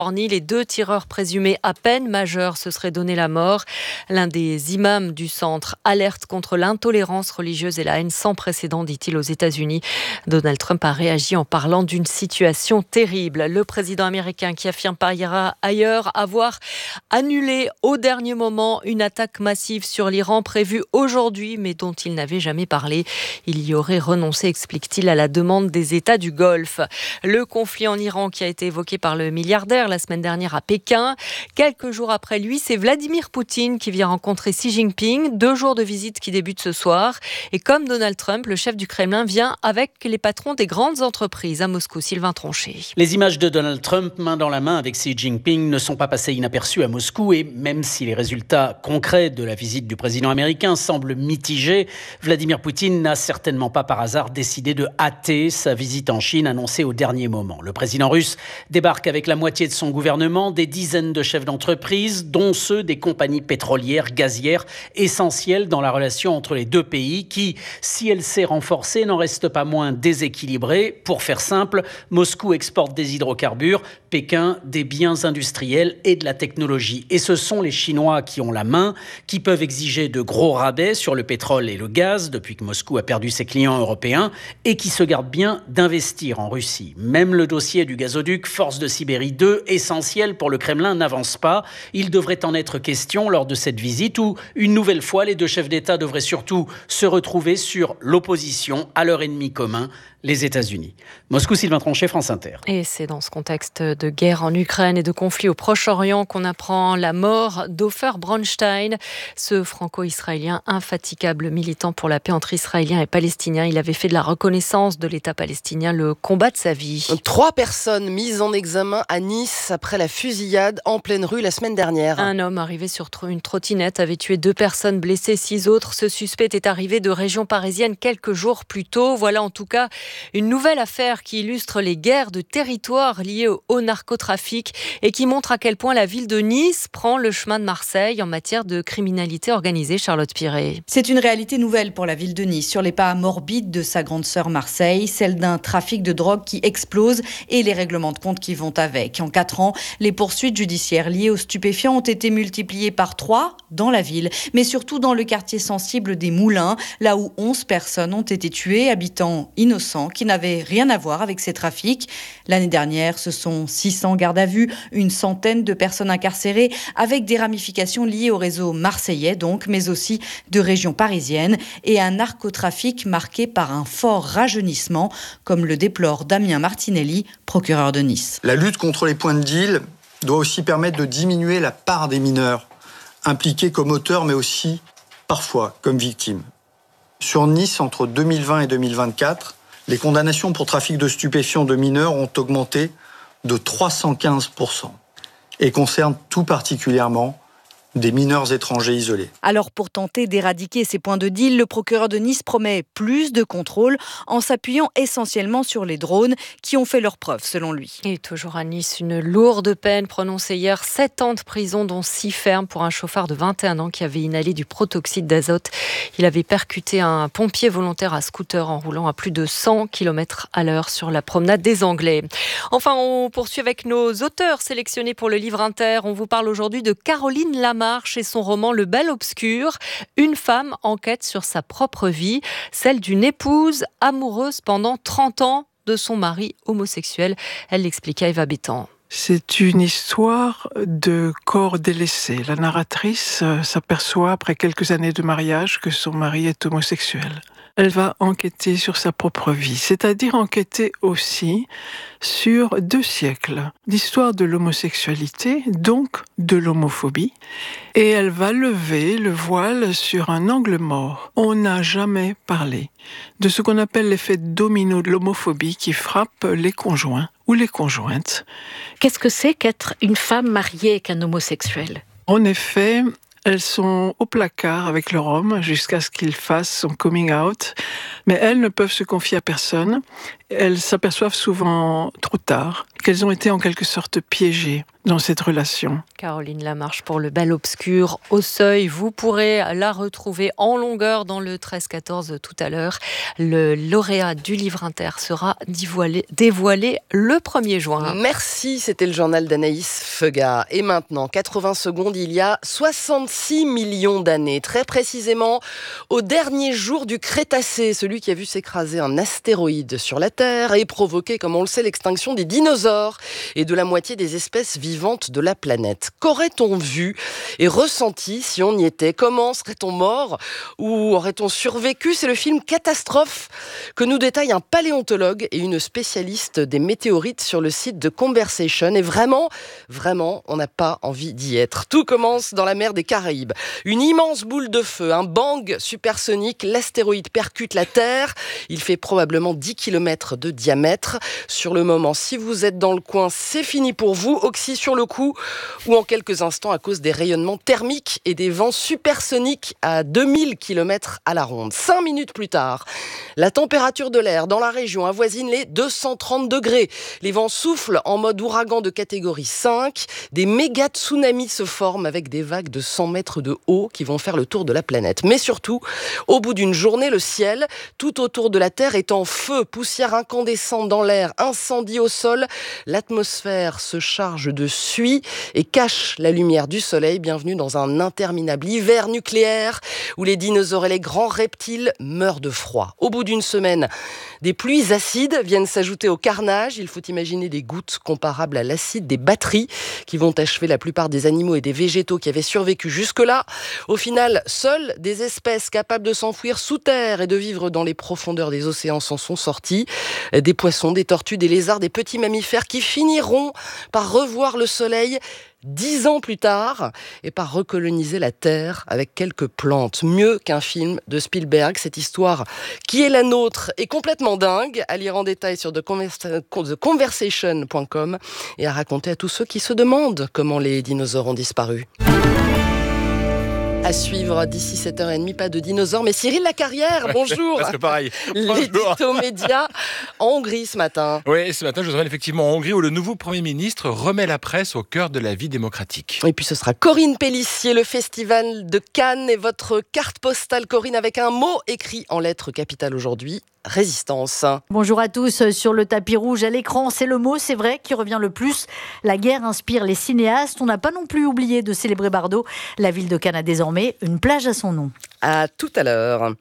Les 2 tireurs présumés à peine majeurs se seraient donné la mort. L'un des imams du centre alerte contre l'intolérance religieuse et la haine sans précédent, dit-il, aux États-Unis. Donald Trump a réagi en parlant d'une situation terrible. Le président américain qui affirme par ailleurs avoir annulé au dernier moment une attaque massive sur l'Iran prévue aujourd'hui, mais dont il n'avait jamais parlé. Il y aurait renoncé, explique-t-il, à la demande des États du Golfe. Le conflit en Iran qui a été évoqué par le milliardaire la semaine dernière à Pékin. Quelques jours après lui, c'est Vladimir Poutine qui vient rencontrer Xi Jinping. 2 jours de visite qui débutent ce soir. Et comme Donald Trump, le chef du Kremlin vient avec les patrons des grandes entreprises à Moscou. Sylvain Tronchet. Les images de Donald Trump main dans la main avec Xi Jinping ne sont pas passées inaperçues à Moscou. Et même si les résultats concrets de la visite du président américain semblent mitigés, Vladimir Poutine n'a certainement pas par hasard décidé de hâter sa visite en Chine annoncée au dernier moment. Le président russe débarque avec la moitié de son gouvernement, des dizaines de chefs d'entreprise, dont ceux des compagnies pétrolières, gazières, essentielles dans la relation entre les 2 pays qui, si elle s'est renforcée, n'en reste pas moins déséquilibrée. Pour faire simple, Moscou exporte des hydrocarbures, Pékin des biens industriels et de la technologie. Et ce sont les Chinois qui ont la main, qui peuvent exiger de gros rabais sur le pétrole et le gaz, depuis que Moscou a perdu ses clients européens, et qui se gardent bien d'investir en Russie. Même le dossier du gazoduc Force de Sibérie 2, essentiel pour le Kremlin, n'avance pas. Il devrait en être question lors de cette visite où, une nouvelle fois, les 2 chefs d'État devraient surtout se retrouver sur l'opposition à leur ennemi commun, les États-Unis. Moscou, Sylvain Tronchet, France Inter. Et c'est dans ce contexte de guerre en Ukraine et de conflit au Proche-Orient qu'on apprend la mort d'Ofer Bronstein, ce franco-israélien infatigable militant pour la paix entre Israéliens et Palestiniens. Il avait fait de la reconnaissance de l'État palestinien le combat de sa vie. 3 personnes mises en examen à Nice après la fusillade en pleine rue la semaine dernière. Un homme arrivé sur une trottinette avait tué 2 personnes, blessé 6 autres. Ce suspect est arrivé de région parisienne quelques jours plus tôt. Voilà en tout cas une nouvelle affaire qui illustre les guerres de territoire liées au narcotrafic et qui montre à quel point la ville de Nice prend le chemin de Marseille en matière de criminalité organisée. Charlotte Piré. C'est une réalité nouvelle pour la ville de Nice, sur les pas morbides de sa grande sœur Marseille, celle d'un trafic de drogue qui explose et les règlements de compte qui vont avec. En 4 ans, les poursuites judiciaires liées aux stupéfiants ont été multipliées par 3 dans la ville, mais surtout dans le quartier sensible des Moulins, là où 11 personnes ont été tuées, habitants innocents qui n'avaient rien à voir avec ces trafics. L'année dernière, ce sont 600 gardes à vue, une centaine de personnes incarcérées, avec des ramifications liées au réseau marseillais donc, mais aussi de régions parisiennes, et un narcotrafic marqué par un fort rajeunissement, comme le déplore Damien Martinelli, procureur de Nice. La lutte contre les points de deal doit aussi permettre de diminuer la part des mineurs, impliqués comme auteurs, mais aussi parfois comme victimes. Sur Nice, entre 2020 et 2024, les condamnations pour trafic de stupéfiants de mineurs ont augmenté de 315% et concernent tout particulièrement des mineurs étrangers isolés. Alors pour tenter d'éradiquer ces points de deal, le procureur de Nice promet plus de contrôle en s'appuyant essentiellement sur les drones qui ont fait leurs preuves selon lui. Et toujours à Nice, une lourde peine prononcée hier, 7 ans de prison dont 6 fermes pour un chauffard de 21 ans qui avait inhalé du protoxyde d'azote. Il avait percuté un pompier volontaire à scooter en roulant à plus de 100 km/h sur la promenade des Anglais. Enfin, on poursuit avec nos auteurs sélectionnés pour le livre Inter. On vous parle aujourd'hui de Caroline Lamarche et son roman Le Bel Obscur. Une femme enquête sur sa propre vie, celle d'une épouse amoureuse pendant 30 ans de son mari homosexuel. Elle l'explique à Eva Bétan. C'est une histoire de corps délaissé. La narratrice s'aperçoit après quelques années de mariage que son mari est homosexuel. Elle va enquêter sur sa propre vie, c'est-à-dire enquêter aussi sur 2 siècles d'histoire de l'homosexualité, donc de l'homophobie, et elle va lever le voile sur un angle mort. On n'a jamais parlé de ce qu'on appelle l'effet domino de l'homophobie qui frappe les conjoints ou les conjointes. Qu'est-ce que c'est qu'être une femme mariée avec un homosexuel ? En effet, elles sont au placard avec leur homme jusqu'à ce qu'il fasse son coming out, mais elles ne peuvent se confier à personne. Elles s'aperçoivent souvent trop tard qu'elles ont été en quelque sorte piégées dans cette relation. Caroline Lamarche pour le bal obscur au Seuil. Vous pourrez la retrouver en longueur dans le 13-14 tout à l'heure. Le lauréat du livre inter sera dévoilé le 1er juin. Merci, c'était le journal d'Anaïs Feugat. Et maintenant, 80 secondes, il y a 66 millions d'années. Très précisément, au dernier jour du Crétacé, celui qui a vu s'écraser un astéroïde sur la Terre et provoquer, comme on le sait, l'extinction des dinosaures et de la moitié des espèces vivantes de la planète. Qu'aurait-on vu et ressenti si on y était ? Comment serait-on mort ou aurait-on survécu ? C'est le film Catastrophe que nous détaille un paléontologue et une spécialiste des météorites sur le site de Conversation. Et vraiment, on n'a pas envie d'y être. Tout commence dans la mer des Caraïbes. Une immense boule de feu, un bang supersonique, l'astéroïde percute la Terre. Il fait probablement 10 km de diamètre. Sur le moment, si vous êtes dans le coin, c'est fini pour vous. Oxy sur le coup ou en quelques instants à cause des rayonnements thermiques et des vents supersoniques à 2000 km à la ronde. 5 minutes plus tard, la température de l'air dans la région avoisine les 230 degrés. Les vents soufflent en mode ouragan de catégorie 5. Des méga tsunamis se forment avec des vagues de 100 mètres de haut qui vont faire le tour de la planète. Mais surtout, au bout d'une journée, le ciel, tout autour de la Terre est en feu. Poussière incandescente dans l'air, incendie au sol. L'atmosphère se charge de suie et cache la lumière du soleil. Bienvenue dans un interminable hiver nucléaire où les dinosaures et les grands reptiles meurent de froid. Au bout d'une semaine, des pluies acides viennent s'ajouter au carnage. Il faut imaginer des gouttes comparables à l'acide des batteries qui vont achever la plupart des animaux et des végétaux qui avaient survécu jusque-là. Au final, seules des espèces capables de s'enfouir sous terre et de vivre dans les profondeurs des océans s'en sont sorties. Des poissons, des tortues, des lézards, des petits mammifères qui finiront par revoir le soleil 10 ans plus tard et par recoloniser la Terre avec quelques plantes. Mieux qu'un film de Spielberg, cette histoire qui est la nôtre est complètement dingue, à lire en détail sur theconversation.com et à raconter à tous ceux qui se demandent comment les dinosaures ont disparu. À suivre d'ici 7h30, pas de dinosaures, mais Cyril Lacarrière, bonjour. Presque pareil. L'édito média en Hongrie ce matin. Oui, ce matin, je vous emmène effectivement en Hongrie où le nouveau Premier ministre remet la presse au cœur de la vie démocratique. Et puis ce sera Corinne Pélissier, le festival de Cannes et votre carte postale, Corinne, avec un mot écrit en lettres capitales aujourd'hui. Résistance. Bonjour à tous. Sur le tapis rouge à l'écran, c'est le mot, c'est vrai, qui revient le plus. La guerre inspire les cinéastes. On n'a pas non plus oublié de célébrer Bardot. La ville de Cannes a désormais une plage à son nom. À tout à l'heure.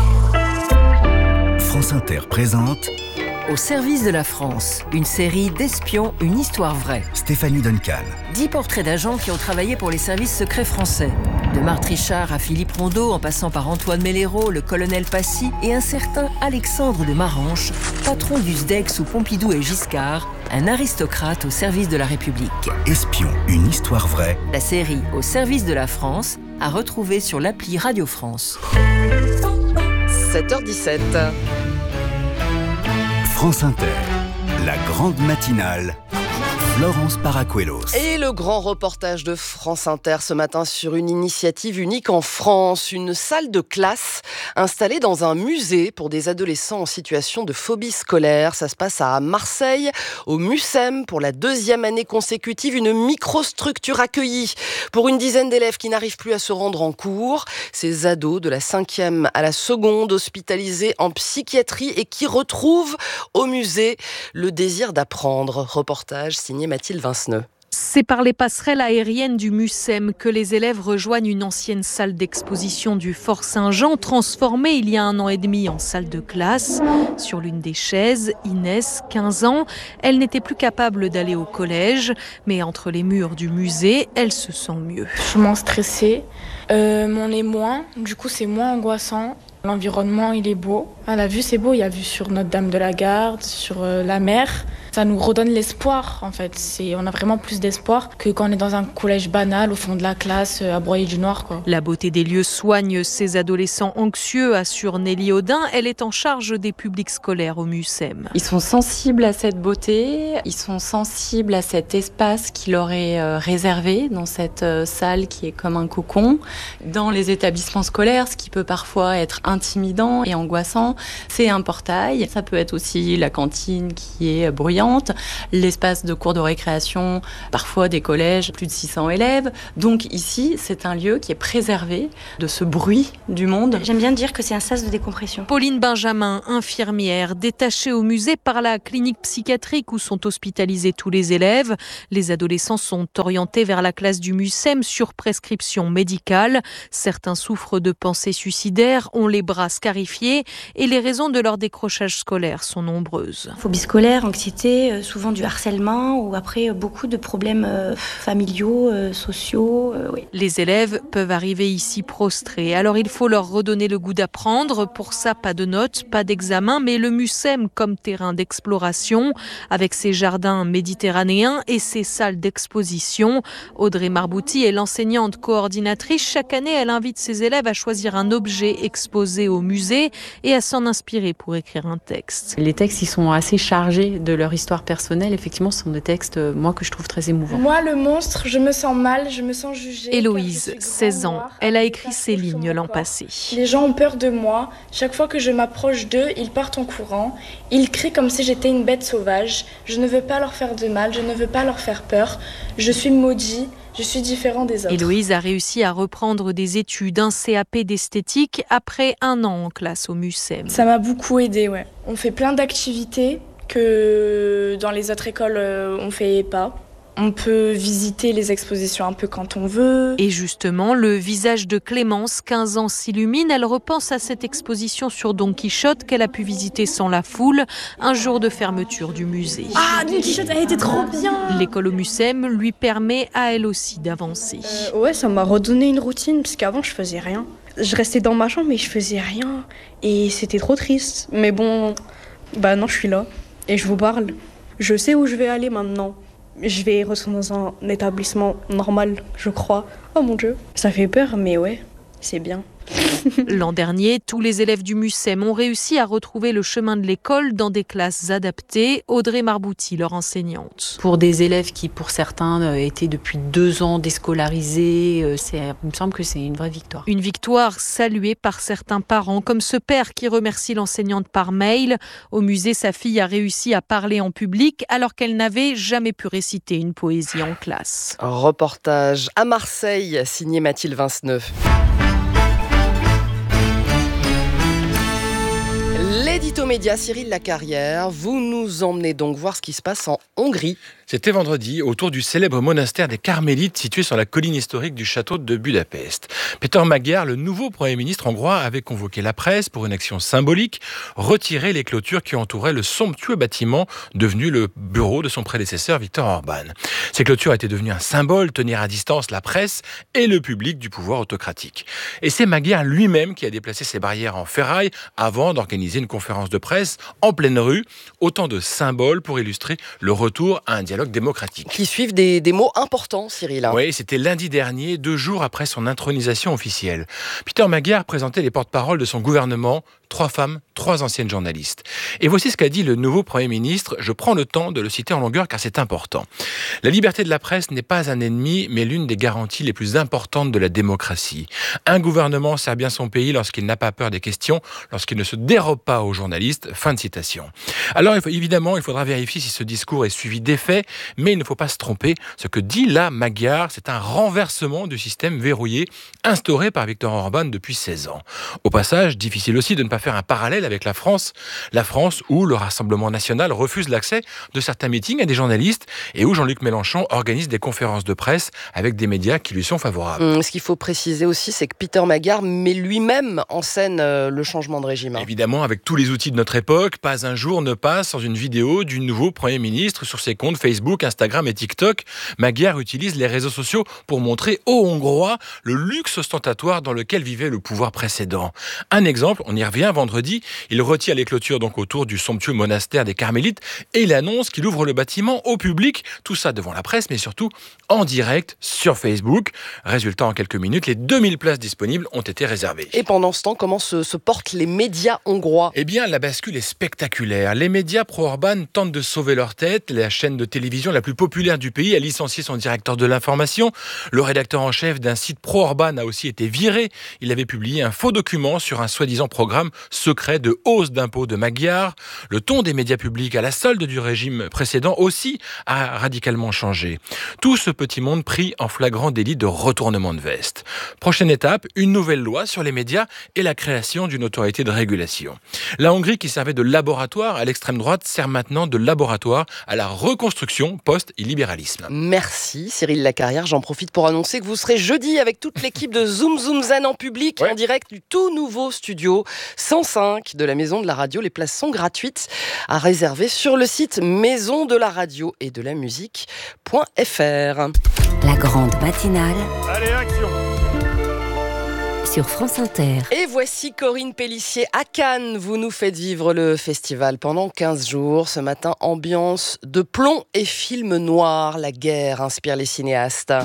France Inter présente Au service de la France, une série d'espions, une histoire vraie. Stéphanie Duncan. 10 portraits d'agents qui ont travaillé pour les services secrets français. De Marthe Richard à Philippe Rondeau, en passant par Antoine Mellero, le colonel Passy et un certain Alexandre de Maranche, patron du SDEC sous Pompidou et Giscard, un aristocrate au service de la République. Espion, une histoire vraie. La série Au service de la France, à retrouver sur l'appli Radio France. 7h17. France Inter, la grande matinale, Florence Paracuelos. Et le grand reportage de France Inter ce matin sur une initiative unique en France, une salle de classe installée dans un musée pour des adolescents en situation de phobie scolaire. Ça se passe à Marseille, au MUSEM, pour la 2e année consécutive, une microstructure accueillie pour une dizaine d'élèves qui n'arrivent plus à se rendre en cours. Ces ados de la 5e à la 2e, hospitalisés en psychiatrie et qui retrouvent au musée le désir d'apprendre. Reportage signé Mathilde Vinceneux. C'est par les passerelles aériennes du MUSEM que les élèves rejoignent une ancienne salle d'exposition du Fort Saint-Jean, transformée il y a 1 an et demi en salle de classe. Sur l'une des chaises, Inès, 15 ans, elle n'était plus capable d'aller au collège, mais entre les murs du musée, elle se sent mieux. Je suis moins stressée, on est moins, du coup c'est moins angoissant. L'environnement, il est beau. À la vue, c'est beau. Il y a vue sur Notre-Dame de la Garde, sur la mer. Ça nous redonne l'espoir, en fait. On a vraiment plus d'espoir que quand on est dans un collège banal, au fond de la classe, à broyer du noir, quoi. La beauté des lieux soigne ces adolescents anxieux, assure Nelly Audin. Elle est en charge des publics scolaires au MUSEM. Ils sont sensibles à cette beauté. Ils sont sensibles à cet espace qui leur est réservé dans cette salle qui est comme un cocon. Dans les établissements scolaires, ce qui peut parfois être intimidant et angoissant, c'est un portail. Ça peut être aussi la cantine qui est bruyante. bienveillante, l'espace de cours de récréation, parfois des collèges, plus de 600 élèves. Donc ici, c'est un lieu qui est préservé de ce bruit du monde. J'aime bien dire que c'est un sas de décompression. Pauline Benjamin, infirmière, détachée au musée par la clinique psychiatrique où sont hospitalisés tous les élèves. Les adolescents sont orientés vers la classe du MUSEM sur prescription médicale. Certains souffrent de pensées suicidaires, ont les bras scarifiés et les raisons de leur décrochage scolaire sont nombreuses. Phobie scolaire, anxiété, souvent du harcèlement ou après beaucoup de problèmes familiaux, sociaux. Oui. Les élèves peuvent arriver ici prostrés. Alors il faut leur redonner le goût d'apprendre. Pour ça, pas de notes, pas d'examen, mais le MUSEM comme terrain d'exploration avec ses jardins méditerranéens et ses salles d'exposition. Audrey Marbouti est l'enseignante coordinatrice. Chaque année, elle invite ses élèves à choisir un objet exposé au musée et à s'en inspirer pour écrire un texte. Les textes, ils sont assez chargés de leur histoire personnelle. Effectivement, ce sont des textes, moi, que je trouve très émouvants. Moi, le monstre, je me sens mal, je me sens jugée. Héloïse, 16 ans, elle a écrit ces lignes l'an passé. Les gens ont peur de moi. Chaque fois que je m'approche d'eux, ils partent en courant. Ils crient comme si j'étais une bête sauvage. Je ne veux pas leur faire de mal, je ne veux pas leur faire peur. Je suis maudit. Je suis différent des autres. Héloïse a réussi à reprendre des études, un CAP d'esthétique, après 1 an en classe au MUSEM. Ça m'a beaucoup aidée, ouais. On fait plein d'activités que dans les autres écoles, on ne fait pas. On peut visiter les expositions un peu quand on veut. Et justement, le visage de Clémence, 15 ans, s'illumine. Elle repense à cette exposition sur Don Quichotte qu'elle a pu visiter sans la foule, un jour de fermeture du musée. Ah, Don Quichotte, elle était trop bien. L'école au MUSEM lui permet à elle aussi d'avancer. Ouais, ça m'a redonné une routine, parce qu'avant, je faisais rien. Je restais dans ma chambre, mais je faisais rien. Et c'était trop triste. Mais bon, non, je suis là. Et je vous parle. Je sais où je vais aller maintenant. Je vais retourner dans un établissement normal, je crois. Oh mon Dieu, ça fait peur, mais ouais, c'est bien. L'an dernier, tous les élèves du MUSEM ont réussi à retrouver le chemin de l'école dans des classes adaptées. Audrey Marbouti, leur enseignante. Pour des élèves qui, pour certains, étaient depuis 2 ans déscolarisés, il me semble que c'est une vraie victoire. Une victoire saluée par certains parents, comme ce père qui remercie l'enseignante par mail. Au musée, sa fille a réussi à parler en public alors qu'elle n'avait jamais pu réciter une poésie en classe. Reportage à Marseille, signé Mathilde Vinceneuve. L'édito média Cyril Lacarrière, vous nous emmenez donc voir ce qui se passe en Hongrie. C'était vendredi, autour du célèbre monastère des Carmélites situé sur la colline historique du château de Budapest. Péter Magyar, le nouveau Premier ministre hongrois, avait convoqué la presse pour une action symbolique, retirer les clôtures qui entouraient le somptueux bâtiment devenu le bureau de son prédécesseur Viktor Orban. Ces clôtures étaient devenues un symbole, tenir à distance la presse et le public du pouvoir autocratique. Et c'est Magyar lui-même qui a déplacé ces barrières en ferraille avant d'organiser une conférence de presse en pleine rue, autant de symboles pour illustrer le retour à un dialogue démocratique. Qui suivent des mots importants, Cyril. Oui, c'était lundi dernier, 2 jours après son intronisation officielle. Péter Magyar présentait les porte-paroles de son gouvernement, 3 femmes, 3 anciennes journalistes. Et voici ce qu'a dit le nouveau Premier ministre. Je prends le temps de le citer en longueur car c'est important. La liberté de la presse n'est pas un ennemi, mais l'une des garanties les plus importantes de la démocratie. Un gouvernement sert bien son pays lorsqu'il n'a pas peur des questions, lorsqu'il ne se dérobe pas aux journalistes. Fin de citation. Alors, évidemment, il faudra vérifier si ce discours est suivi d'effets, mais il ne faut pas se tromper. Ce que dit là Magyar, c'est un renversement du système verrouillé instauré par Viktor Orban depuis 16 ans. Au passage, difficile aussi de ne pas faire un parallèle avec la France où le Rassemblement national refuse l'accès de certains meetings à des journalistes et où Jean-Luc Mélenchon organise des conférences de presse avec des médias qui lui sont favorables. Ce qu'il faut préciser aussi, c'est que Péter Magyar met lui-même en scène le changement de régime. Évidemment, avec tous les outils de notre époque, pas un jour ne passe sans une vidéo du nouveau Premier ministre sur ses comptes Facebook, Instagram et TikTok. Magyar utilise les réseaux sociaux pour montrer aux Hongrois le luxe ostentatoire dans lequel vivait le pouvoir précédent. Un exemple, on y revient vendredi, il retire les clôtures donc autour du somptueux monastère des Carmélites et il annonce qu'il ouvre le bâtiment au public, tout ça devant la presse mais surtout en direct sur Facebook. Résultat, en quelques minutes, les 2000 places disponibles ont été réservées. Et pendant ce temps, comment se portent les médias hongrois ? Eh bien, la bascule est spectaculaire. Les médias pro-Orban tentent de sauver leur tête. La chaîne de télévision la plus populaire du pays a licencié son directeur de l'information. Le rédacteur en chef d'un site pro-Orban a aussi été viré. Il avait publié un faux document sur un soi-disant programme secret de hausse d'impôts de Magyar. Le ton des médias publics à la solde du régime précédent aussi a radicalement changé. Tout ce petit monde pris en flagrant délit de retournement de veste. Prochaine étape, une nouvelle loi sur les médias et la création d'une autorité de régulation. La Hongrie, qui servait de laboratoire à l'extrême droite, sert maintenant de laboratoire à la reconstruction post-illibéralisme. Merci Cyril Lacarrière. J'en profite pour annoncer que vous serez jeudi avec toute l'équipe de Zoom Zoom Zen en public, en direct du tout nouveau studio 105 de la Maison de la Radio. Les places sont gratuites à réserver sur le site maison de la radio et de la musique.fr. La grande matinale. Allez, action! Sur France Inter. Et voici Corinne Pélissier à Cannes. Vous nous faites vivre le festival pendant 15 jours. Ce matin, ambiance de plomb et film noir. La guerre inspire les cinéastes.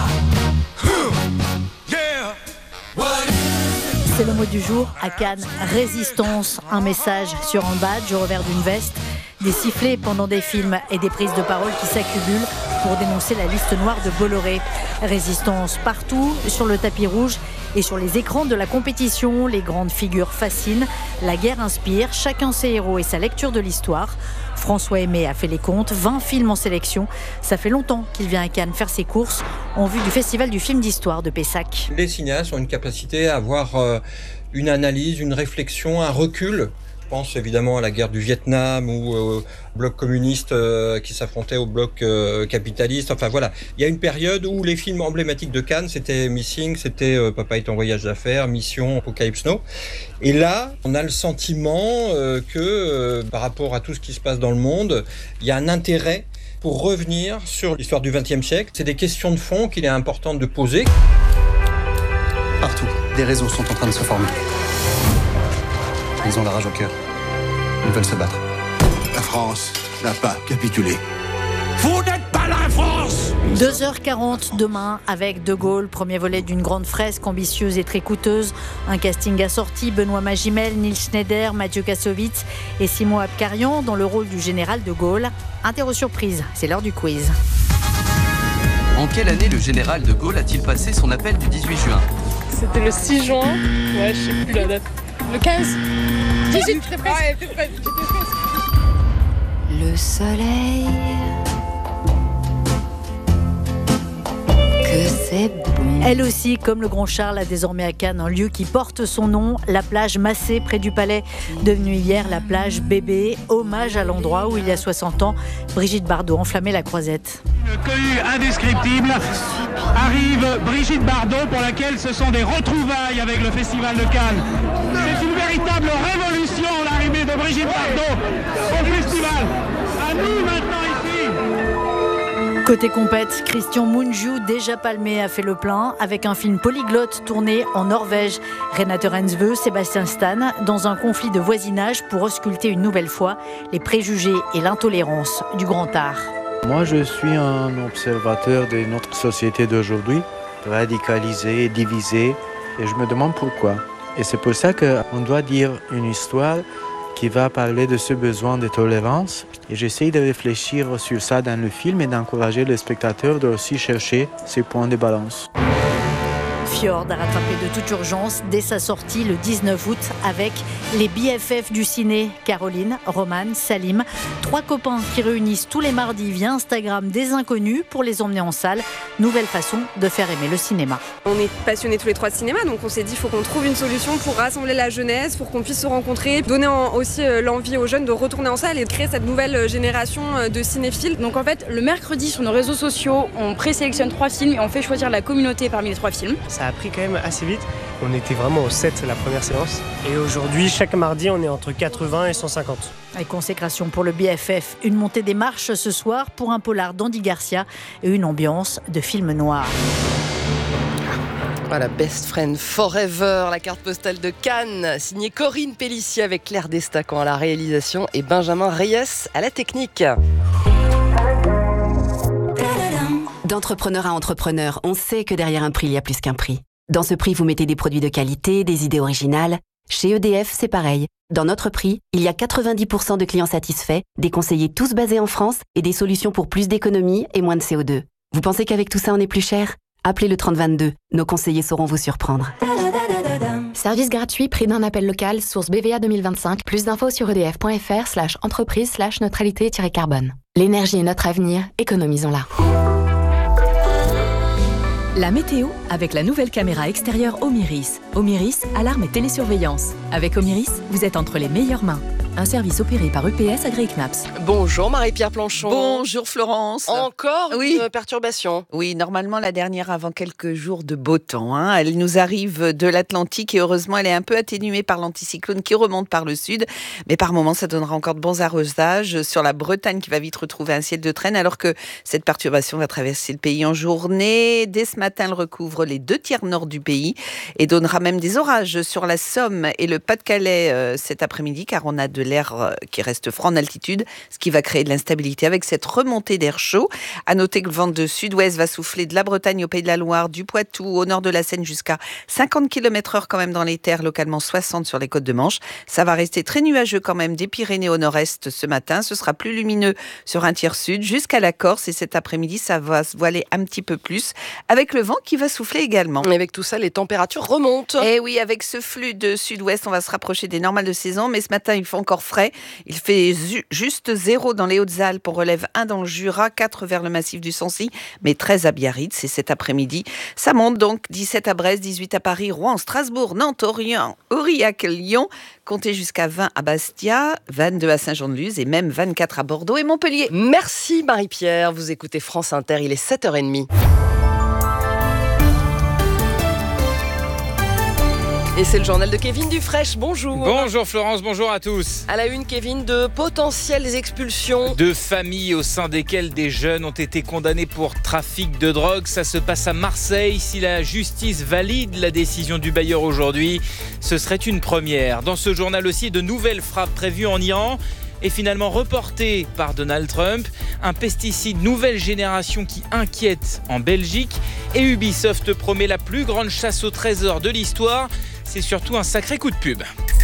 C'est le mot du jour à Cannes. Résistance, un message sur un badge au revers d'une veste. Des sifflets pendant des films et des prises de parole qui s'accumulent pour dénoncer la liste noire de Bolloré. Résistance partout, sur le tapis rouge et sur les écrans de la compétition. Les grandes figures fascinent, la guerre inspire, chacun ses héros et sa lecture de l'histoire. François Aimé a fait les comptes, 20 films en sélection. Ça fait longtemps qu'il vient à Cannes faire ses courses en vue du festival du film d'histoire de Pessac. Les cinéastes ont une capacité à avoir une analyse, une réflexion, un recul. Je pense évidemment à la guerre du Vietnam ou au bloc communiste qui s'affrontait au bloc capitaliste. Enfin voilà, il y a une période où les films emblématiques de Cannes, c'était Missing, c'était Papa est en voyage d'affaires, Mission, Apocalypse Now. Et là, on a le sentiment que par rapport à tout ce qui se passe dans le monde, il y a un intérêt pour revenir sur l'histoire du XXe siècle. C'est des questions de fond qu'il est important de poser. Partout, des réseaux sont en train de se former. Ils ont la rage au cœur. Ils veulent se battre. La France n'a pas capitulé. Vous n'êtes pas la France! 2h40 demain avec De Gaulle, premier volet d'une grande fresque ambitieuse et très coûteuse. Un casting assorti, Benoît Magimel, Nils Schneider, Mathieu Kassovitz et Simon Abkarian dans le rôle du général De Gaulle. Interro surprise, c'est l'heure du quiz. En quelle année le général De Gaulle a-t-il passé son appel du 18 juin? C'était le 6 juin. Ouais, je sais plus la date. Le 15 18, très presque. Ouais, très presque. Le soleil, que c'est bon. Elle aussi, comme le Grand Charles, a désormais à Cannes un lieu qui porte son nom, la plage Massé près du Palais, devenue hier la plage Bébé, hommage à l'endroit où il y a 60 ans, Brigitte Bardot enflammait la Croisette. Une cohue indescriptible arrive Brigitte Bardot pour laquelle ce sont des retrouvailles avec le Festival de Cannes. C'est une véritable révolution l'arrivée de Brigitte Bardot au festival. À nous maintenant ici. Côté compète, Christian Mungiu, déjà palmé, a fait le plein avec un film polyglotte tourné en Norvège. Renate Rensvø, Sébastien Stan, dans un conflit de voisinage pour ausculter une nouvelle fois les préjugés et l'intolérance du grand art. Moi, je suis un observateur de notre société d'aujourd'hui, radicalisée, divisée, et je me demande pourquoi. Et c'est pour ça qu'on doit dire une histoire qui va parler de ce besoin de tolérance. Et j'essaie de réfléchir sur ça dans le film et d'encourager le spectateur de aussi chercher ces points de balance. Fjord a rattrapé de toute urgence dès sa sortie le 19 août avec les BFF du ciné, Caroline, Roman, Salim, 3 copains qui réunissent tous les mardis via Instagram des inconnus pour les emmener en salle. Nouvelle façon de faire aimer le cinéma. On est passionnés tous les 3 de cinéma, donc on s'est dit qu'il faut qu'on trouve une solution pour rassembler la jeunesse, pour qu'on puisse se rencontrer, donner aussi l'envie aux jeunes de retourner en salle et de créer cette nouvelle génération de cinéphiles. Donc en fait, le mercredi sur nos réseaux sociaux, on présélectionne 3 films et on fait choisir la communauté parmi les 3 films. Ça a pris quand même assez vite. On était vraiment au 7 la première séance. Et aujourd'hui, chaque mardi, on est entre 80 et 150. Et consécration pour le BFF. Une montée des marches ce soir pour un polar d'Andy Garcia et une ambiance de film noir. Voilà, Best Friend Forever, la carte postale de Cannes, signée Corinne Pélissier avec Claire Destacan à la réalisation et Benjamin Reyes à la technique. D'entrepreneur à entrepreneur, on sait que derrière un prix, il y a plus qu'un prix. Dans ce prix, vous mettez des produits de qualité, des idées originales, Chez EDF, c'est pareil. Dans notre prix, il y a 90% de clients satisfaits, des conseillers tous basés en France et des solutions pour plus d'économie et moins de CO2. Vous pensez qu'avec tout ça, on est plus cher ? Appelez le 3022. Nos conseillers sauront vous surprendre. Service gratuit, prix d'un appel local, source BVA 2025. Plus d'infos sur edf.fr/entreprise/neutralité-carbone. L'énergie est notre avenir, économisons-la. La météo avec la nouvelle caméra extérieure Omiris. Omiris, alarme et télésurveillance. Avec Omiris, vous êtes entre les meilleures mains. Un service opéré par UPS AgriKnaps. Bonjour Marie-Pierre Planchon. Bonjour Florence. Encore une perturbation. Oui, normalement la dernière avant quelques jours de beau temps. Elle nous arrive de l'Atlantique et heureusement elle est un peu atténuée par l'anticyclone qui remonte par le sud. Mais par moments ça donnera encore de bons arrosages sur la Bretagne qui va vite retrouver un ciel de traîne alors que cette perturbation va traverser le pays en journée. Dès ce matin elle recouvre les 2 tiers nord du pays et donnera même des orages sur la Somme et le Pas-de-Calais cet après-midi car on a de l'air qui reste froid en altitude, ce qui va créer de l'instabilité avec cette remontée d'air chaud. À noter que le vent de sud-ouest va souffler de la Bretagne au Pays de la Loire, du Poitou, au nord de la Seine jusqu'à 50 km/h quand même dans les terres, localement 60 sur les côtes de Manche. Ça va rester très nuageux quand même des Pyrénées au nord-est ce matin. Ce sera plus lumineux sur un tiers sud jusqu'à la Corse et cet après-midi, ça va se voiler un petit peu plus avec le vent qui va souffler également. Et avec tout ça, les températures remontent. Et oui, avec ce flux de sud-ouest, on va se rapprocher des normales de saison, mais ce matin, il fait encore frais. Il fait juste 0 dans les Hautes-Alpes. On relève 1 dans le Jura, 4 vers le massif du Sancy, mais 13 à Biarritz. C'est cet après-midi. Ça monte donc 17 à Brest, 18 à Paris, Rouen, Strasbourg, Nantes, Aurillac, Lyon. Comptez jusqu'à 20 à Bastia, 22 à Saint-Jean-de-Luz et même 24 à Bordeaux et Montpellier. Merci Marie-Pierre. Vous écoutez France Inter, il est 7h30. Et c'est le journal de Kevin Dufraîche, bonjour. Bonjour Florence, bonjour à tous. À la une, Kevin, de potentielles expulsions. 2 familles au sein desquelles des jeunes ont été condamnés pour trafic de drogue. Ça se passe à Marseille. Si la justice valide la décision du bailleur aujourd'hui, ce serait une première. Dans ce journal aussi, de nouvelles frappes prévues en Iran et finalement reportées par Donald Trump. Un pesticide nouvelle génération qui inquiète en Belgique. Et Ubisoft promet la plus grande chasse au trésor de l'histoire. C'est surtout un sacré coup de pub.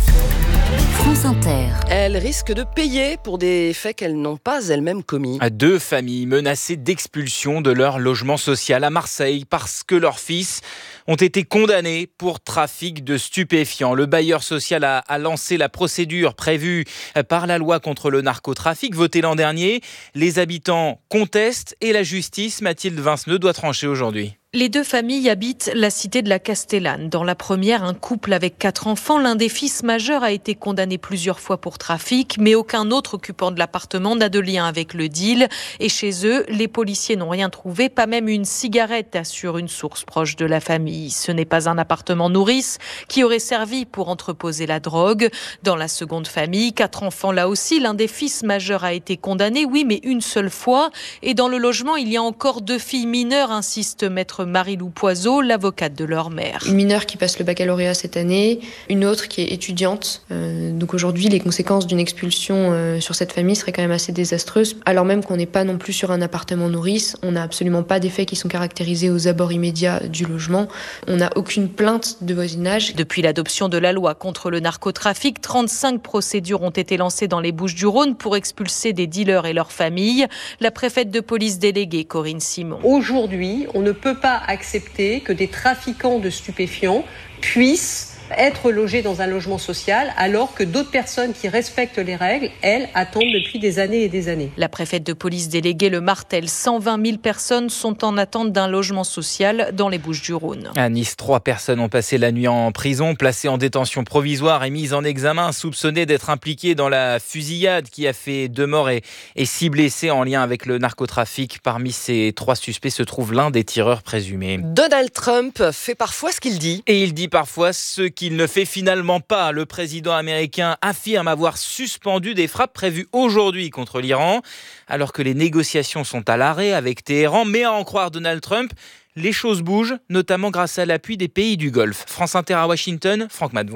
France Inter. Elles risquent de payer pour des faits qu'elles n'ont pas elles-mêmes commis. 2 familles menacées d'expulsion de leur logement social à Marseille parce que leurs fils ont été condamnés pour trafic de stupéfiants. Le bailleur social a lancé la procédure prévue par la loi contre le narcotrafic votée l'an dernier. Les habitants contestent et la justice, Mathilde Vinceneux, doit trancher aujourd'hui. Les 2 familles habitent la cité de la Castellane. Dans la première, un couple avec 4 enfants. L'un des fils majeurs a été condamné plusieurs fois pour trafic, mais aucun autre occupant de l'appartement n'a de lien avec le deal. Et chez eux, les policiers n'ont rien trouvé, pas même une cigarette, assure une source proche de la famille. Ce n'est pas un appartement nourrice qui aurait servi pour entreposer la drogue. Dans la seconde famille, 4 enfants là aussi. L'un des fils majeurs a été condamné, oui, mais une seule fois. Et dans le logement, il y a encore 2 filles mineures, insiste maître Marie-Lou Poiseau, l'avocate de leur mère. Une mineure qui passe le baccalauréat cette année, une autre qui est étudiante. Donc aujourd'hui, les conséquences d'une expulsion sur cette famille seraient quand même assez désastreuses. Alors même qu'on n'est pas non plus sur un appartement nourrice, on n'a absolument pas d'effets qui sont caractérisés aux abords immédiats du logement. On n'a aucune plainte de voisinage. Depuis l'adoption de la loi contre le narcotrafic, 35 procédures ont été lancées dans les Bouches-du-Rhône pour expulser des dealers et leurs familles. La préfète de police déléguée, Corinne Simon. Aujourd'hui, on ne peut pas accepter que des trafiquants de stupéfiants puissent être logés dans un logement social alors que d'autres personnes qui respectent les règles, elles, attendent depuis des années et des années. La préfète de police déléguée le martèle, 120 000 personnes sont en attente d'un logement social dans les Bouches-du-Rhône. À Nice, 3 personnes ont passé la nuit en prison, placées en détention provisoire et mises en examen, soupçonnées d'être impliquées dans la fusillade qui a fait 2 morts et 6 blessés en lien avec le narcotrafic. Parmi ces 3 suspects se trouve l'un des tireurs présumés. Donald Trump fait parfois ce qu'il dit. Et il dit parfois ce qu'il ne fait finalement pas. Le président américain affirme avoir suspendu des frappes prévues aujourd'hui contre l'Iran, alors que les négociations sont à l'arrêt avec Téhéran. Mais à en croire Donald Trump, les choses bougent, notamment grâce à l'appui des pays du Golfe. France Inter à Washington, Franck Madvon.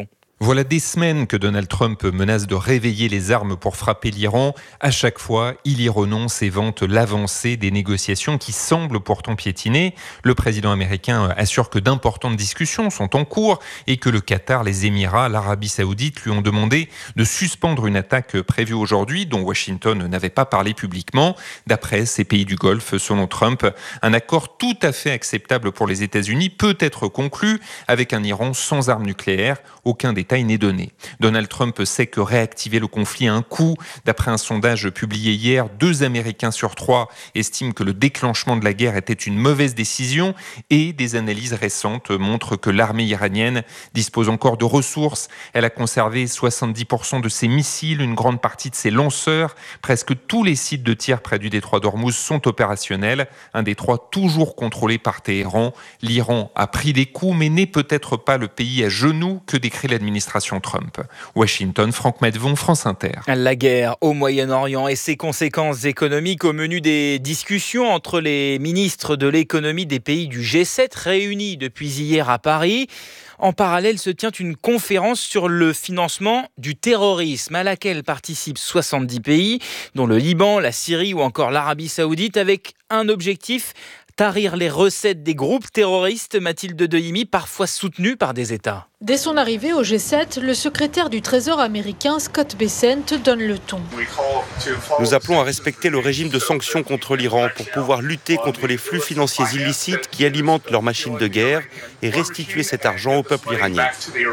Voilà des semaines que Donald Trump menace de réveiller les armes pour frapper l'Iran. À chaque fois, il y renonce et vante l'avancée des négociations qui semblent pourtant piétiner. Le président américain assure que d'importantes discussions sont en cours et que le Qatar, les Émirats, l'Arabie Saoudite lui ont demandé de suspendre une attaque prévue aujourd'hui dont Washington n'avait pas parlé publiquement. D'après ces pays du Golfe, selon Trump, un accord tout à fait acceptable pour les États-Unis peut être conclu avec un Iran sans armes nucléaires. Aucun détail n'est donné. Donald Trump sait que réactiver le conflit a un coût. D'après un sondage publié hier, 2 Américains sur 3 estiment que le déclenchement de la guerre était une mauvaise décision et des analyses récentes montrent que l'armée iranienne dispose encore de ressources. Elle a conservé 70% de ses missiles, une grande partie de ses lanceurs. Presque tous les sites de tir près du détroit d'Ormuz sont opérationnels. Un détroit toujours contrôlé par Téhéran. L'Iran a pris des coups mais n'est peut-être pas le pays à genoux que décrit l'administration Trump. Washington, Franck Medvon, France Inter. La guerre au Moyen-Orient et ses conséquences économiques au menu des discussions entre les ministres de l'économie des pays du G7 réunis depuis hier à Paris. En parallèle se tient une conférence sur le financement du terrorisme à laquelle participent 70 pays, dont le Liban, la Syrie ou encore l'Arabie Saoudite, avec un objectif: tarir les recettes des groupes terroristes. Mathilde Dehimi, parfois soutenus par des États. Dès son arrivée au G7, le secrétaire du Trésor américain Scott Bessent donne le ton. Nous appelons à respecter le régime de sanctions contre l'Iran pour pouvoir lutter contre les flux financiers illicites qui alimentent leur machine de guerre et restituer cet argent au peuple iranien.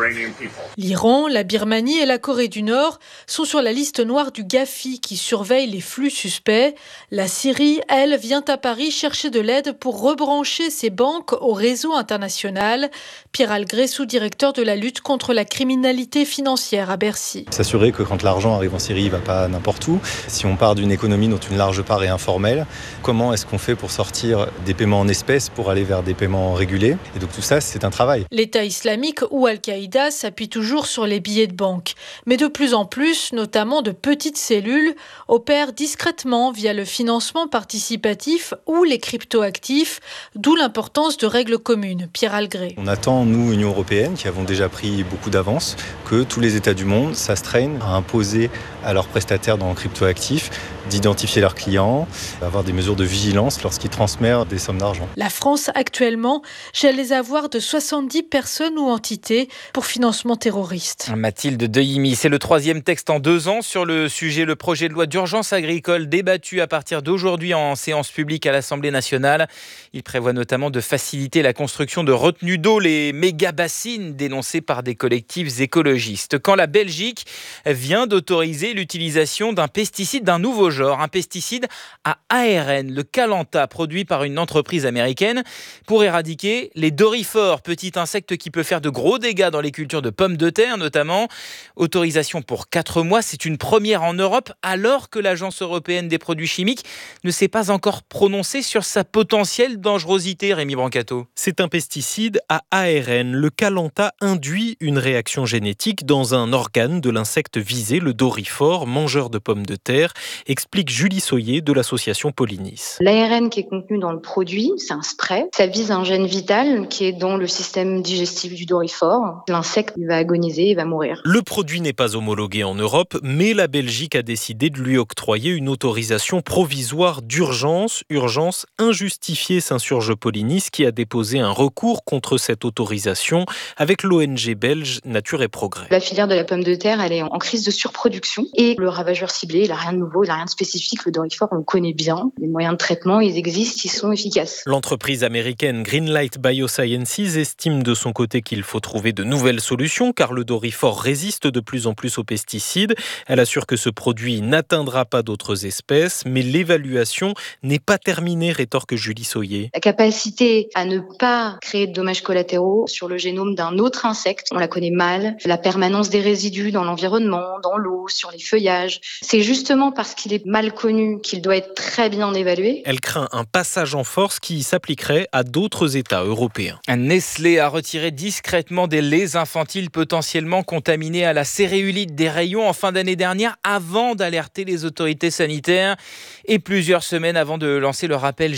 L'Iran, la Birmanie et la Corée du Nord sont sur la liste noire du GAFI qui surveille les flux suspects. La Syrie, elle, vient à Paris chercher de l'aide pour rebrancher ses banques au réseau international. Pierre Algré, sous-directeur de la lutte contre la criminalité financière à Bercy. S'assurer que quand l'argent arrive en Syrie, il ne va pas n'importe où. Si on part d'une économie dont une large part est informelle, comment est-ce qu'on fait pour sortir des paiements en espèces pour aller vers des paiements régulés? Et donc tout ça, c'est un travail. L'État islamique ou Al-Qaïda s'appuie toujours sur les billets de banque. Mais de plus en plus, notamment de petites cellules, opèrent discrètement via le financement participatif ou les cryptoactifs, d'où l'importance de règles communes. Pierre Algré. On attend, nous, Union européenne, qui avons déjà pris beaucoup d'avance, que tous les États du monde s'astreignent à imposer à leurs prestataires dans le cryptoactif d'identifier leurs clients, d'avoir des mesures de vigilance lorsqu'ils transmettent des sommes d'argent. La France, actuellement, gèle les avoirs de 70 personnes ou entités pour financement terroriste. Mathilde Dehimi, c'est le 3e texte en 2 ans sur le sujet. Le projet de loi d'urgence agricole débattu à partir d'aujourd'hui en séance publique à l'Assemblée nationale. Il prévoit notamment de faciliter la construction de retenues d'eau, les méga-bassines dénoncées par des collectifs écologistes. Quand la Belgique vient d'autoriser l'utilisation d'un pesticide d'un nouveau genre, un pesticide à ARN, le Calanta, produit par une entreprise américaine pour éradiquer les doryphores, petit insecte qui peut faire de gros dégâts dans les cultures de pommes de terre notamment. Autorisation pour 4 mois, c'est une première en Europe alors que l'Agence européenne des produits chimiques ne s'est pas encore prononcée sur sa potentielle dangerosité. Rémi Brancato. C'est un pesticide à ARN. Le Calanta induit une réaction génétique dans un organe de l'insecte visé, le doryphore, mangeur de pommes de terre, explique Julie Soyer de l'association Pollinis. L'ARN qui est contenu dans le produit, c'est un spray. Ça vise un gène vital qui est dans le système digestif du doryphore. L'insecte va agoniser et va mourir. Le produit n'est pas homologué en Europe, mais la Belgique a décidé de lui octroyer une autorisation provisoire d'urgence. Urgence injustifiée, s'insurge Pollinis, qui a déposé un recours contre cette autorisation avec l'ONG belge Nature et Progrès. La filière de la pomme de terre, elle est en crise de surproduction et le ravageur ciblé, il n'a rien de nouveau, il n'a rien de spécifique. Le doryphore, on le connaît bien. Les moyens de traitement, ils existent, ils sont efficaces. L'entreprise américaine Greenlight Biosciences estime de son côté qu'il faut trouver de nouvelles solutions car le doryphore résiste de plus en plus aux pesticides. Elle assure que ce produit n'atteindra pas d'autres espèces, mais l'évaluation n'est pas terminée, rétorque Julie Soyer. La capacité à ne pas créer de dommages collatéraux sur le génome d'un autre insecte, on la connaît mal. La permanence des résidus dans l'environnement, dans l'eau, sur les feuillages. C'est justement parce qu'il est mal connu qu'il doit être très bien évalué. Elle craint un passage en force qui s'appliquerait à d'autres États européens. Nestlé a retiré discrètement des laits infantiles potentiellement contaminés à la céréulite des rayons en fin d'année dernière avant d'alerter les autorités sanitaires et plusieurs semaines avant de lancer le rappel général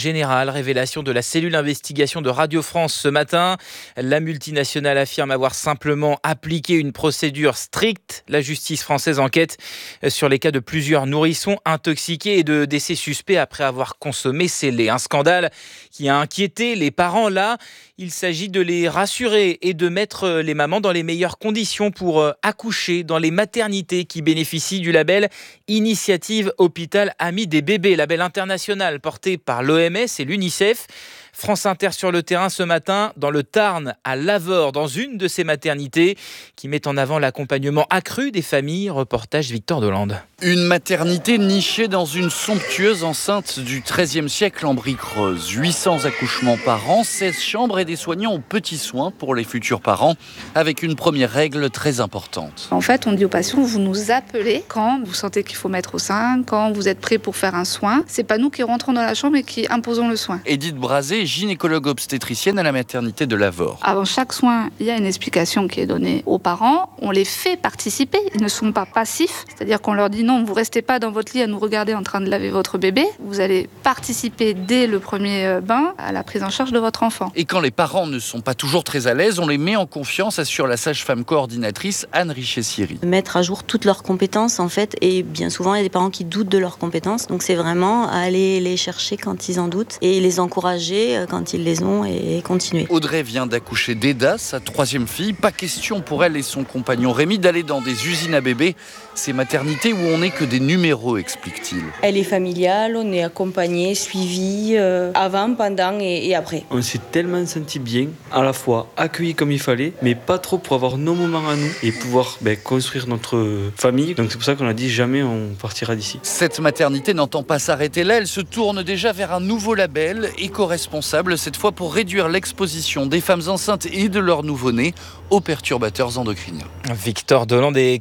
générale. Révélation de la cellule investigation de Radio France ce matin. La multinationale affirme avoir simplement appliqué une procédure stricte. La justice française enquête sur les cas de plusieurs nourrissons intoxiqués et de décès suspects après avoir consommé ces laits. Un scandale qui a inquiété les parents là. Il s'agit de les rassurer et de mettre les mamans dans les meilleures conditions pour accoucher dans les maternités qui bénéficient du label Initiative Hôpital Ami des bébés, label international porté par l'OMS et l'UNICEF. France Inter sur le terrain ce matin, dans le Tarn, à Lavore, dans une de ces maternités qui met en avant l'accompagnement accru des familles. Reportage Victor Delande. Une maternité nichée dans une somptueuse enceinte du XIIIe siècle en briques roses. 800 accouchements par an, 16 chambres et des soignants aux petits soins pour les futurs parents, avec une première règle très importante. En fait, on dit aux patients, vous nous appelez quand vous sentez qu'il faut mettre au sein, quand vous êtes prêt pour faire un soin. C'est pas nous qui rentrons dans la chambre et qui imposons le soin. Edith Brazé, gynécologue obstétricienne à la maternité de Lavore. Avant chaque soin, il y a une explication qui est donnée aux parents. On les fait participer. Ils ne sont pas passifs. C'est-à-dire qu'on leur dit non, vous restez pas dans votre lit à nous regarder en train de laver votre bébé. Vous allez participer dès le premier bain à la prise en charge de votre enfant. Et quand les parents ne sont pas toujours très à l'aise, on les met en confiance, assure la sage-femme coordinatrice Anne Richet-Siri. Mettre à jour toutes leurs compétences en fait, et bien souvent il y a des parents qui doutent de leurs compétences. Donc c'est vraiment aller les chercher quand ils en doutent et les encourager quand ils les ont et continuer. Audrey vient d'accoucher d'Eda, sa troisième fille. Pas question pour elle et son compagnon Rémi d'aller dans des usines à bébés. Ces maternités où on n'est que des numéros, explique-t-il. Elle est familiale, on est accompagné, suivi avant, pendant et après. On s'est tellement senti bien, à la fois accueillis comme il fallait, mais pas trop pour avoir nos moments à nous et pouvoir construire notre famille. Donc c'est pour ça qu'on a dit jamais on partira d'ici. Cette maternité n'entend pas s'arrêter là, elle se tourne déjà vers un nouveau label, éco-responsable, cette fois pour réduire l'exposition des femmes enceintes et de leurs nouveau-nés aux perturbateurs endocriniens. Victor Delande et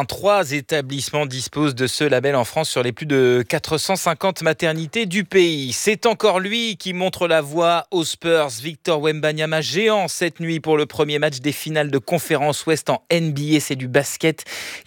83 établissements disposent de ce label en France sur les plus de 450 maternités du pays. C'est encore lui qui montre la voie aux Spurs. Victor Wembanyama, géant cette nuit pour le premier match des finales de conférence Ouest en NBA. C'est du basket.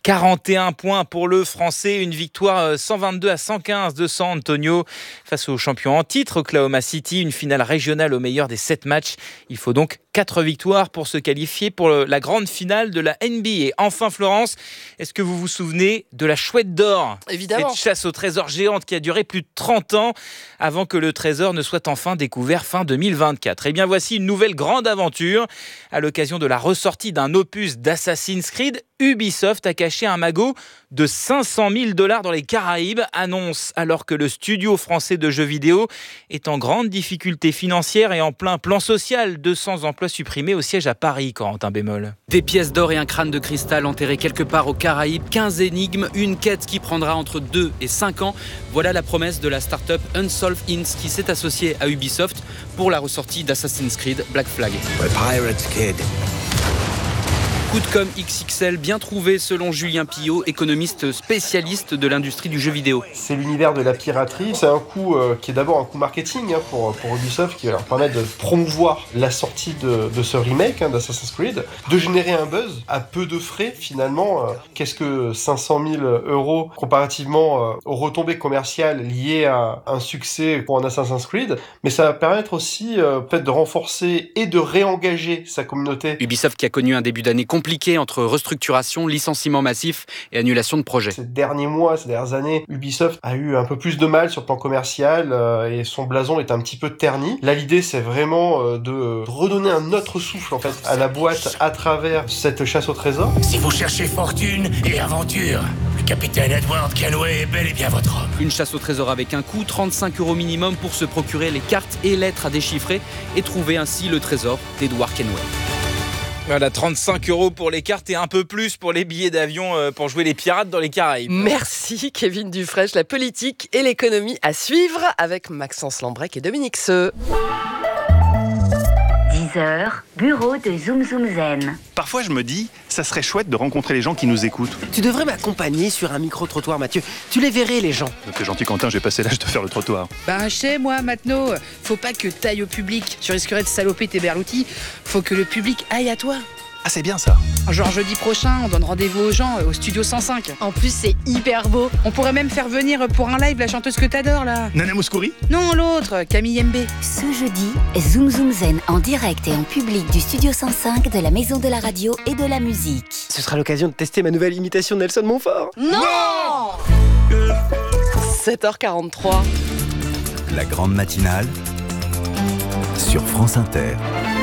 41 points pour le Français. Une victoire 122-115 de San Antonio face au champion en titre Oklahoma City. Une finale régionale au meilleur des 7 matchs. Il faut donc 4 victoires pour se qualifier pour la grande finale de la NBA. Enfin Florence, est-ce que vous vous souvenez de la Chouette d'Or ? Évidemment. Cette chasse au trésor géante qui a duré plus de 30 ans avant que le trésor ne soit enfin découvert fin 2024. Et bien voici une nouvelle grande aventure. À l'occasion de la ressortie d'un opus d'Assassin's Creed, Ubisoft a caché un magot de 500 000 $ dans les Caraïbes, annonce alors que le studio français de jeux vidéo est en grande difficulté financière et en plein plan social. 200 emplois supprimés au siège à Paris, Corentin Bémol. Des pièces d'or et un crâne de cristal enterrés quelque part aux Caraïbes, 15 énigmes, une quête qui prendra entre 2 et 5 ans. Voilà la promesse de la start-up Unsolved Hints qui s'est associée à Ubisoft pour la ressortie d'Assassin's Creed Black Flag. Pirates, kid. Coup de com' XXL bien trouvé selon Julien Pillot, économiste spécialiste de l'industrie du jeu vidéo. C'est l'univers de la piraterie. C'est un coup qui est d'abord un coup marketing pour Ubisoft qui va leur permettre de promouvoir la sortie de ce remake d'Assassin's Creed, de générer un buzz à peu de frais finalement. Qu'est-ce que 500 000 € comparativement aux retombées commerciales liées à un succès pour un Assassin's Creed, mais ça va permettre aussi peut-être de renforcer et de réengager sa communauté. Ubisoft qui a connu un début d'année compliqué entre restructuration, licenciement massif et annulation de projets. Ces derniers mois, ces dernières années, Ubisoft a eu un peu plus de mal sur le plan commercial et son blason est un petit peu terni. Là, l'idée, c'est vraiment de redonner un autre souffle en fait à la boîte à travers cette chasse au trésor. Si vous cherchez fortune et aventure, le capitaine Edward Kenway est bel et bien votre homme. Une chasse au trésor avec un coût, 35 € minimum pour se procurer les cartes et lettres à déchiffrer et trouver ainsi le trésor d'Edward Kenway. Voilà, 35 € pour les cartes et un peu plus pour les billets d'avion pour jouer les pirates dans les Caraïbes. Merci Kevin Dufresne, la politique et l'économie à suivre avec Maxence Lambrec et Dominique Seux. 10h, bureau de Zoom Zoom Zen. Parfois je me dis, ça serait chouette de rencontrer les gens qui nous écoutent. Tu devrais m'accompagner sur un micro-trottoir, Mathieu. Tu les verrais, les gens. T'es gentil Quentin, j'ai passé l'âge de faire le trottoir. Bah chez moi, Matno, faut pas que t'ailles au public. Tu risquerais de saloper tes berloutis. Faut que le public aille à toi. Ah, c'est bien ça. Genre jeudi prochain, on donne rendez-vous aux gens au studio 105. En plus, c'est hyper beau. On pourrait même faire venir pour un live la chanteuse que t'adores là. Nana Mouskouri? Non, l'autre, Camille Mbé. Ce jeudi, Zoom Zoom Zen en direct et en public du studio 105 de la Maison de la Radio et de la Musique. Ce sera l'occasion de tester ma nouvelle imitation de Nelson Montfort. Non 7h43. La grande matinale sur France Inter.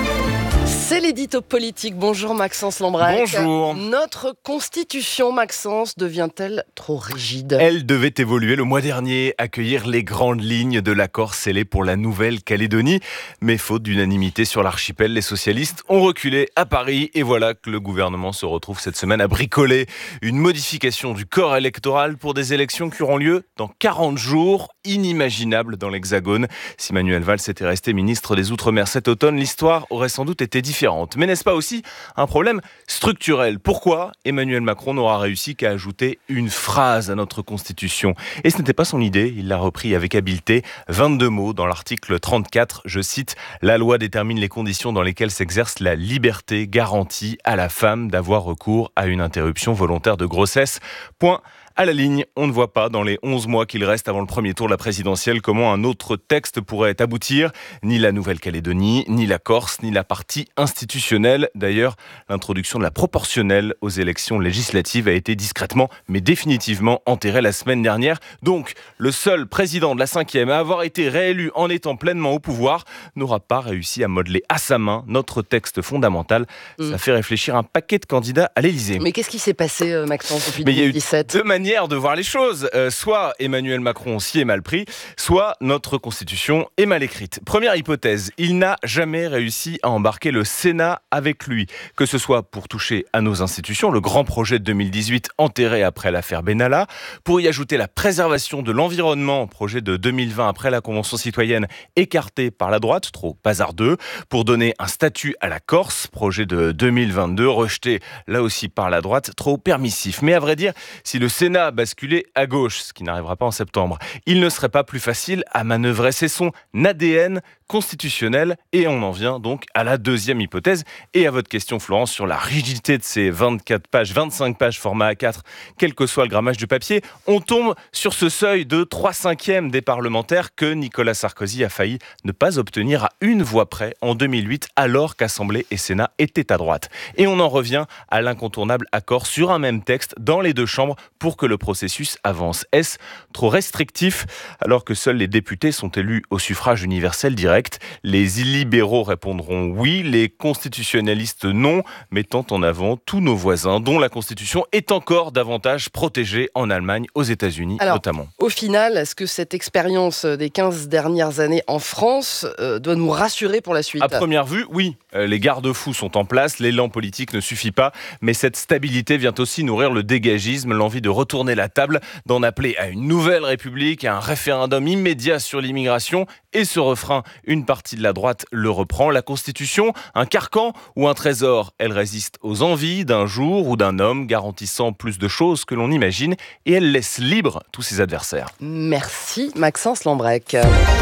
C'est l'édito politique. Bonjour Maxence Lambrec. Bonjour. Notre constitution, Maxence, devient-elle trop rigide ? Elle devait évoluer le mois dernier, accueillir les grandes lignes de l'accord scellé pour la Nouvelle-Calédonie. Mais faute d'unanimité sur l'archipel, les socialistes ont reculé à Paris. Et voilà que le gouvernement se retrouve cette semaine à bricoler une modification du corps électoral pour des élections qui auront lieu dans 40 jours. Inimaginable dans l'Hexagone. Si Manuel Valls était resté ministre des Outre-mer cet automne, l'histoire aurait sans doute été différente. Mais n'est-ce pas aussi un problème structurel ? Pourquoi Emmanuel Macron n'aura réussi qu'à ajouter une phrase à notre Constitution ? Et ce n'était pas son idée, il l'a repris avec habileté. 22 mots dans l'article 34, je cite « La loi détermine les conditions dans lesquelles s'exerce la liberté garantie à la femme d'avoir recours à une interruption volontaire de grossesse. » Point. À la ligne, on ne voit pas dans les 11 mois qu'il reste avant le premier tour de la présidentielle comment un autre texte pourrait aboutir. Ni la Nouvelle-Calédonie, ni la Corse, ni la partie institutionnelle. D'ailleurs, l'introduction de la proportionnelle aux élections législatives a été discrètement, mais définitivement enterrée la semaine dernière. Donc, le seul président de la 5e à avoir été réélu en étant pleinement au pouvoir n'aura pas réussi à modeler à sa main notre texte fondamental. Ça fait réfléchir un paquet de candidats à l'Élysée. Mais qu'est-ce qui s'est passé, Maxence, depuis 2017 ? Il y a eu deux manières de voir les choses. Soit Emmanuel Macron s'y est mal pris, soit notre Constitution est mal écrite. Première hypothèse, il n'a jamais réussi à embarquer le Sénat avec lui. Que ce soit pour toucher à nos institutions, le grand projet de 2018 enterré après l'affaire Benalla, pour y ajouter la préservation de l'environnement, projet de 2020 après la Convention citoyenne écarté par la droite, trop hasardeux, pour donner un statut à la Corse, projet de 2022 rejeté là aussi par la droite, trop permissif. Mais à vrai dire, si le Sénat a basculé à gauche, ce qui n'arrivera pas en septembre, il ne serait pas plus facile à manœuvrer. C'est son ADN constitutionnel et on en vient donc à la deuxième hypothèse et à votre question Florence sur la rigidité de ces 24 pages, 25 pages format A4, quel que soit le grammage du papier, on tombe sur ce seuil de 3/5 des parlementaires que Nicolas Sarkozy a failli ne pas obtenir à une voix près en 2008 alors qu'Assemblée et Sénat étaient à droite. Et on en revient à l'incontournable accord sur un même texte dans les deux chambres pour que le processus avance. Est-ce trop restrictif alors que seuls les députés sont élus au suffrage universel direct ? Les illibéraux répondront oui, les constitutionnalistes non, mettant en avant tous nos voisins dont la Constitution est encore davantage protégée en Allemagne, aux États-Unis notamment. Au final, est-ce que cette expérience des 15 dernières années en France doit nous rassurer pour la suite ? À première vue, oui. Les garde-fous sont en place, l'élan politique ne suffit pas, mais cette stabilité vient aussi nourrir le dégagisme, l'envie de retourner la table, d'en appeler à une nouvelle république, à un référendum immédiat sur l'immigration. Et ce refrain, une partie de la droite le reprend. La Constitution, un carcan ou un trésor, elle résiste aux envies d'un jour ou d'un homme, garantissant plus de choses que l'on imagine, et elle laisse libre tous ses adversaires. Merci Maxence Lambrec.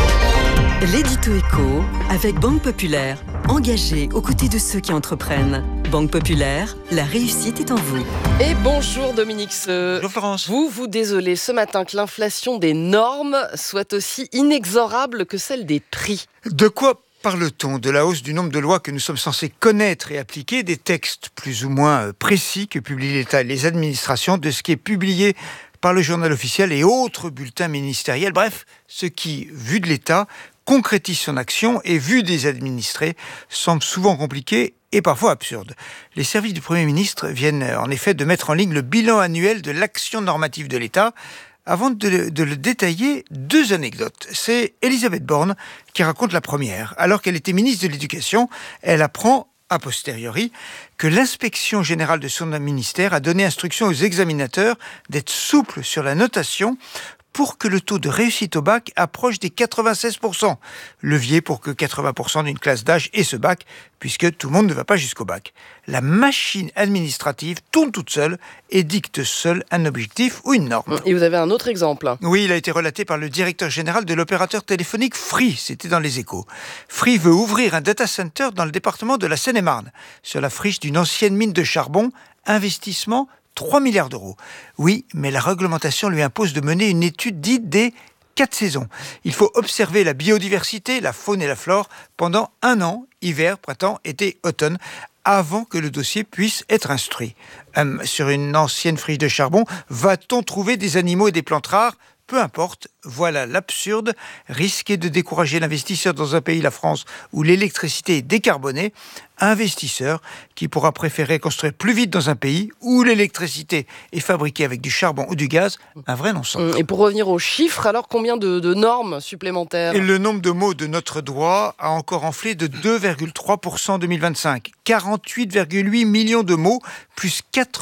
L'édito éco avec Banque Populaire, engagée aux côtés de ceux qui entreprennent. Banque Populaire, la réussite est en vous. Et bonjour Dominique Seux. Bonjour Florence. Vous désolez ce matin que l'inflation des normes soit aussi inexorable que celle des prix. De quoi parle-t-on ? De la hausse du nombre de lois que nous sommes censés connaître et appliquer, des textes plus ou moins précis que publient l'État et les administrations, de ce qui est publié par le journal officiel et autres bulletins ministériels. Bref, ce qui, vu de l'État, concrétise son action et, vu des administrés, semble souvent compliqué et parfois absurde. Les services du Premier ministre viennent en effet de mettre en ligne le bilan annuel de l'action normative de l'État. Avant de le détailler, deux anecdotes. C'est Elisabeth Borne qui raconte la première. Alors qu'elle était ministre de l'Éducation, elle apprend a posteriori que l'inspection générale de son ministère a donné instruction aux examinateurs d'être souples sur la notation pour que le taux de réussite au bac approche des 96%. Levier pour que 80% d'une classe d'âge ait ce bac, puisque tout le monde ne va pas jusqu'au bac. La machine administrative tourne toute seule et dicte seule un objectif ou une norme. Et vous avez un autre exemple? Oui, il a été relaté par le directeur général de l'opérateur téléphonique Free, c'était dans les Échos. Free veut ouvrir un data center dans le département de la Seine-et-Marne, sur la friche d'une ancienne mine de charbon, investissement 3 milliards d'euros. Oui, mais la réglementation lui impose de mener une étude dite des 4 saisons. Il faut observer la biodiversité, la faune et la flore pendant 1 an, hiver, printemps, été, automne, avant que le dossier puisse être instruit. Sur une ancienne friche de charbon, va-t-on trouver des animaux et des plantes rares ? Peu importe, voilà l'absurde. Risquer de décourager l'investisseur dans un pays, la France, où l'électricité est décarbonée, investisseur qui pourra préférer construire plus vite dans un pays où l'électricité est fabriquée avec du charbon ou du gaz, un vrai non-sens. Et pour revenir aux chiffres, alors combien de normes supplémentaires? Et le nombre de mots de notre droit a encore enflé de 2,3% en 2025. 48,8 millions de mots, plus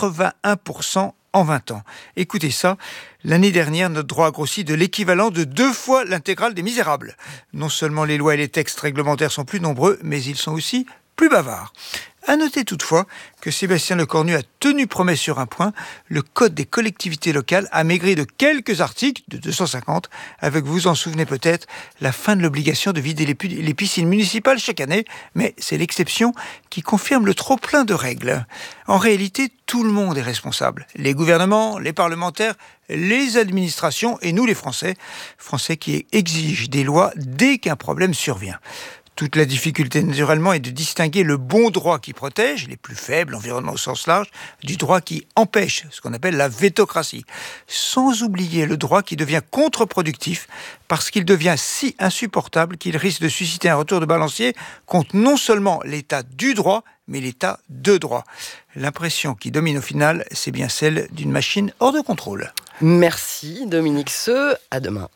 81% en 20 ans. Écoutez ça, l'année dernière, notre droit a grossi de l'équivalent de 2 fois l'intégrale des Misérables. Non seulement les lois et les textes réglementaires sont plus nombreux, mais ils sont aussi plus bavards. À noter toutefois que Sébastien Lecornu a tenu promesse sur un point. Le Code des collectivités locales a maigri de quelques articles, de 250, avec, vous vous en souvenez peut-être, la fin de l'obligation de vider les piscines municipales chaque année. Mais c'est l'exception qui confirme le trop-plein de règles. En réalité, tout le monde est responsable. Les gouvernements, les parlementaires, les administrations et nous les Français. Français qui exigent des lois dès qu'un problème survient. Toute la difficulté, naturellement, est de distinguer le bon droit qui protège, les plus faibles, l'environnement au sens large, du droit qui empêche, ce qu'on appelle la vétocratie. Sans oublier le droit qui devient contre-productif, parce qu'il devient si insupportable qu'il risque de susciter un retour de balancier contre non seulement l'état du droit, mais l'état de droit. L'impression qui domine au final, c'est bien celle d'une machine hors de contrôle. Merci Dominique Seux, à demain.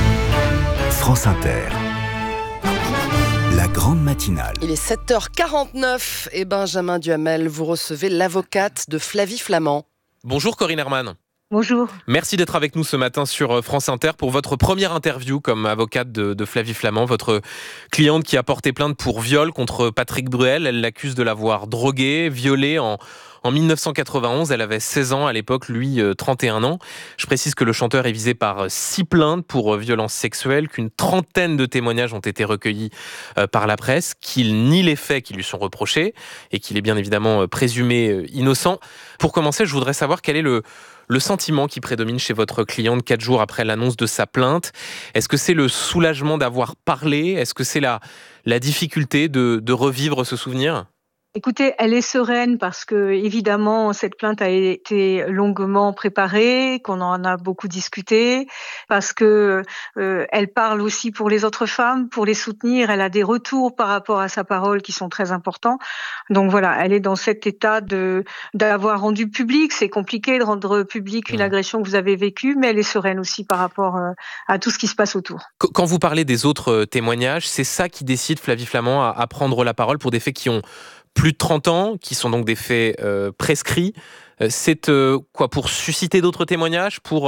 France Inter. La grande matinale. Il est 7h49 et Benjamin Duhamel, vous recevez l'avocate de Flavie Flament. Bonjour Corinne Herman. Bonjour. Merci d'être avec nous ce matin sur France Inter pour votre première interview comme avocate de Flavie Flament, votre cliente qui a porté plainte pour viol contre Patrick Bruel. Elle l'accuse de l'avoir drogué, violé en 1991. Elle avait 16 ans à l'époque, lui 31 ans. Je précise que le chanteur est visé par 6 plaintes pour violences sexuelles, qu'une trentaine de témoignages ont été recueillis par la presse, qu'il nie les faits qui lui sont reprochés et qu'il est bien évidemment présumé innocent. Pour commencer, je voudrais savoir quel est le sentiment qui prédomine chez votre cliente 4 jours après l'annonce de sa plainte. Est-ce que c'est le soulagement d'avoir parlé ? Est-ce que c'est la difficulté de revivre ce souvenir ? Écoutez, elle est sereine parce que, évidemment, cette plainte a été longuement préparée, qu'on en a beaucoup discuté, parce que elle parle aussi pour les autres femmes, pour les soutenir. Elle a des retours par rapport à sa parole qui sont très importants. Donc voilà, elle est dans cet état d'avoir rendu public. C'est compliqué de rendre public une agression que vous avez vécue, mais elle est sereine aussi par rapport à tout ce qui se passe autour. Quand vous parlez des autres témoignages, c'est ça qui décide Flavie Flament à prendre la parole pour des faits qui ont plus de 30 ans, qui sont donc des faits prescrits. C'est quoi, pour susciter d'autres témoignages, pour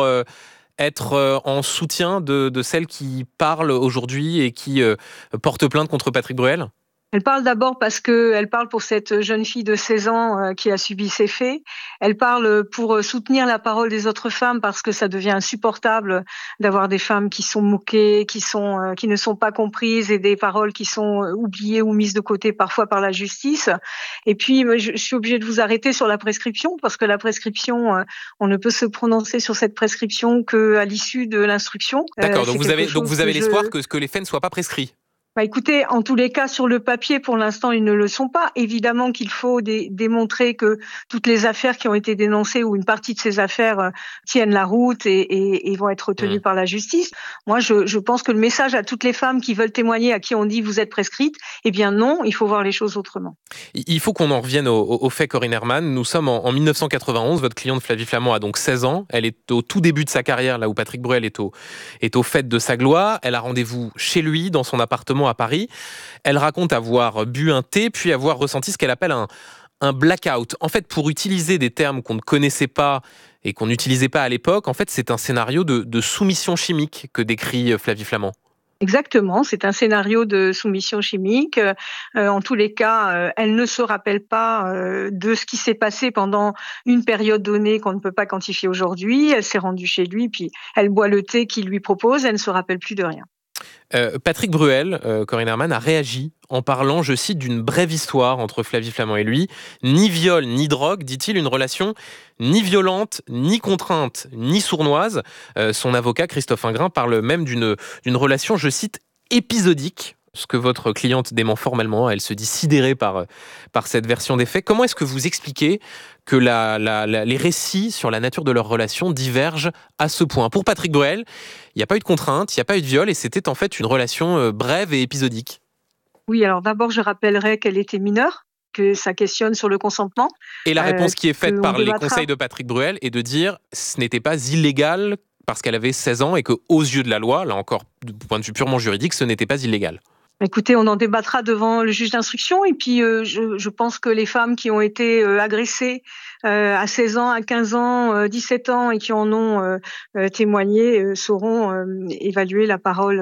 être en soutien de celles qui parlent aujourd'hui et qui portent plainte contre Patrick Bruel ? Elle parle d'abord parce qu'elle parle pour cette jeune fille de 16 ans qui a subi ces faits. Elle parle pour soutenir la parole des autres femmes parce que ça devient insupportable d'avoir des femmes qui sont moquées, qui ne sont pas comprises et des paroles qui sont oubliées ou mises de côté parfois par la justice. Et puis, je suis obligée de vous arrêter sur la prescription parce que la prescription, on ne peut se prononcer sur cette prescription qu'à l'issue de l'instruction. D'accord, donc vous avez l'espoir que les faits ne soient pas prescrits ? Écoutez, en tous les cas, sur le papier, pour l'instant, ils ne le sont pas. Évidemment qu'il faut démontrer que toutes les affaires qui ont été dénoncées ou une partie de ces affaires tiennent la route et vont être retenues par la justice. Moi, je pense que le message à toutes les femmes qui veulent témoigner, à qui on dit vous êtes prescrite, eh bien non, il faut voir les choses autrement. Il faut qu'on en revienne au fait, Corinne Herman. Nous sommes en 1991. Votre cliente Flavie Flament a donc 16 ans. Elle est au tout début de sa carrière, là où Patrick Bruel est au fait de sa gloire. Elle a rendez-vous chez lui, dans son appartement à Paris. Elle raconte avoir bu un thé, puis avoir ressenti ce qu'elle appelle un blackout. En fait, pour utiliser des termes qu'on ne connaissait pas et qu'on n'utilisait pas à l'époque, en fait, c'est un scénario de soumission chimique que décrit Flavie Flament. Exactement, c'est un scénario de soumission chimique. En tous les cas, elle ne se rappelle pas de ce qui s'est passé pendant une période donnée qu'on ne peut pas quantifier aujourd'hui. Elle s'est rendue chez lui, puis elle boit le thé qu'il lui propose, elle ne se rappelle plus de rien. Patrick Bruel, Corinne Herman, a réagi en parlant, je cite, d'une brève histoire entre Flavie Flament et lui. Ni viol, ni drogue, dit-il, une relation ni violente, ni contrainte, ni sournoise. Son avocat, Christophe Ingrin, parle même d'une relation, je cite, épisodique. Ce que votre cliente dément formellement, elle se dit sidérée par cette version des faits. Comment est-ce que vous expliquez que les récits sur la nature de leur relation divergent à ce point ? Pour Patrick Bruel, il n'y a pas eu de contrainte, il n'y a pas eu de viol, et c'était en fait une relation brève et épisodique. Oui, alors d'abord, je rappellerai qu'elle était mineure, que ça questionne sur le consentement. Et la réponse qui est faite par les conseils de Patrick Bruel est de dire ce n'était pas illégal parce qu'elle avait 16 ans et qu'aux yeux de la loi, là encore, du point de vue purement juridique, ce n'était pas illégal. Écoutez, on en débattra devant le juge d'instruction et puis je pense que les femmes qui ont été agressées à 16 ans, à 15 ans, 17 ans et qui en ont témoigné sauront évaluer la parole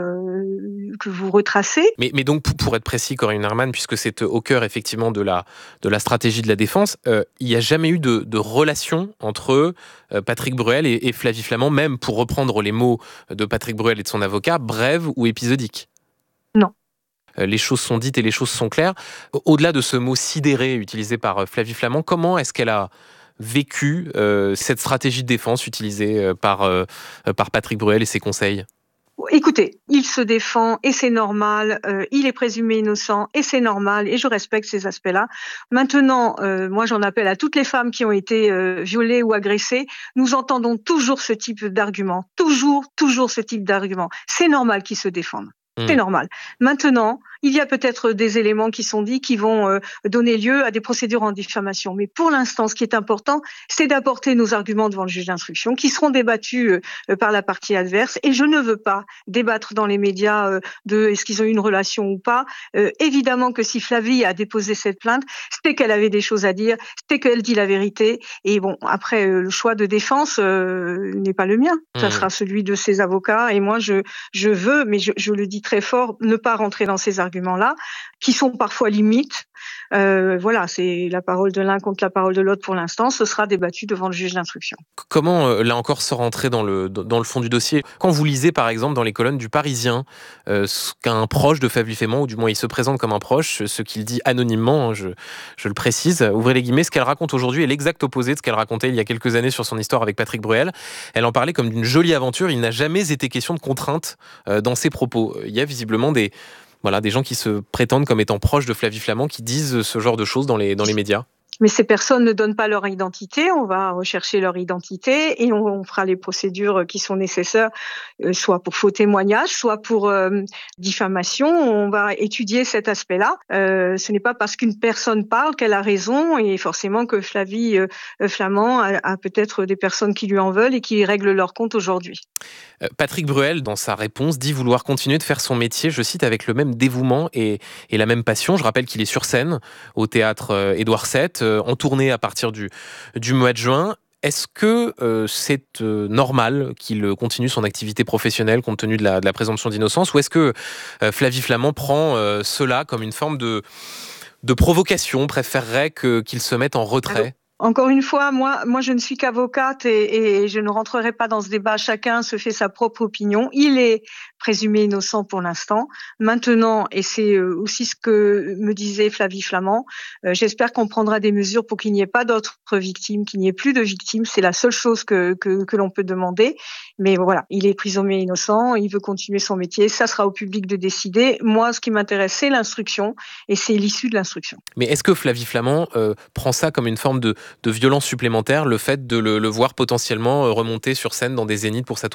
que vous retracez. Mais donc, pour être précis, Corinne Herman, puisque c'est au cœur effectivement de la stratégie de la défense, il n'y a jamais eu de relation entre Patrick Bruel et Flavie Flament, même pour reprendre les mots de Patrick Bruel et de son avocat, brève ou épisodique? Non. Les choses sont dites et les choses sont claires. Au-delà de ce mot sidéré utilisé par Flavie Flament, comment est-ce qu'elle a vécu cette stratégie de défense utilisée par Patrick Bruel et ses conseils ? Écoutez, il se défend et c'est normal, il est présumé innocent et c'est normal et je respecte ces aspects-là. Maintenant, moi j'en appelle à toutes les femmes qui ont été violées ou agressées, nous entendons toujours ce type d'argument, toujours ce type d'argument. C'est normal qu'ils se défendent. C'est normal. Maintenant, il y a peut-être des éléments qui sont dits qui vont donner lieu à des procédures en diffamation. Mais pour l'instant, ce qui est important, c'est d'apporter nos arguments devant le juge d'instruction, qui seront débattus par la partie adverse. Et je ne veux pas débattre dans les médias de est-ce qu'ils ont eu une relation ou pas. Évidemment que si Flavie a déposé cette plainte, c'était qu'elle avait des choses à dire, c'était qu'elle dit la vérité. Et bon, après, le choix de défense n'est pas le mien. Ça sera celui de ses avocats. Et moi, je veux, mais je le dis très fort, ne pas rentrer dans ces arguments-là, qui sont parfois limites. Voilà, c'est la parole de l'un contre la parole de l'autre pour l'instant. Ce sera débattu devant le juge d'instruction. Comment, là encore, se rentrer dans le fond du dossier ? Quand vous lisez, par exemple, dans les colonnes du Parisien, ce qu'un proche de Flavie Flament, ou du moins il se présente comme un proche, ce qu'il dit anonymement, hein, je le précise, ouvrez les guillemets, ce qu'elle raconte aujourd'hui est l'exact opposé de ce qu'elle racontait il y a quelques années sur son histoire avec Patrick Bruel. Elle en parlait comme d'une jolie aventure. Il n'a jamais été question de contrainte dans ses propos. Il y a visiblement des gens qui se prétendent comme étant proches de Flavie Flament, qui disent ce genre de choses dans les médias. Mais ces personnes ne donnent pas leur identité, on va rechercher leur identité et on fera les procédures qui sont nécessaires, soit pour faux témoignage, soit pour diffamation. On va étudier cet aspect-là. Ce n'est pas parce qu'une personne parle qu'elle a raison et forcément que Flavie Flament a peut-être des personnes qui lui en veulent et qui règlent leur compte aujourd'hui. Patrick Bruel, dans sa réponse, dit vouloir continuer de faire son métier, je cite, avec le même dévouement et la même passion. Je rappelle qu'il est sur scène au théâtre Édouard VII, en tournée à partir du mois de juin. Est-ce que c'est normal qu'il continue son activité professionnelle compte tenu de la présomption d'innocence, ou est-ce que Flavie Flament prend cela comme une forme de provocation, préférerait qu'il se mette en retrait ? Encore une fois, moi, je ne suis qu'avocate et je ne rentrerai pas dans ce débat. Chacun se fait sa propre opinion. Il est présumé innocent pour l'instant. Maintenant, et c'est aussi ce que me disait Flavie Flament, j'espère qu'on prendra des mesures pour qu'il n'y ait pas d'autres victimes, qu'il n'y ait plus de victimes. C'est la seule chose que l'on peut demander. Mais voilà, il est présumé innocent, il veut continuer son métier. Ça sera au public de décider. Moi, ce qui m'intéresse, c'est l'instruction et c'est l'issue de l'instruction. Mais est-ce que Flavie Flament prend ça comme une forme de violence supplémentaire, le fait de le voir potentiellement remonter sur scène dans des zéniths pour sa tournée ?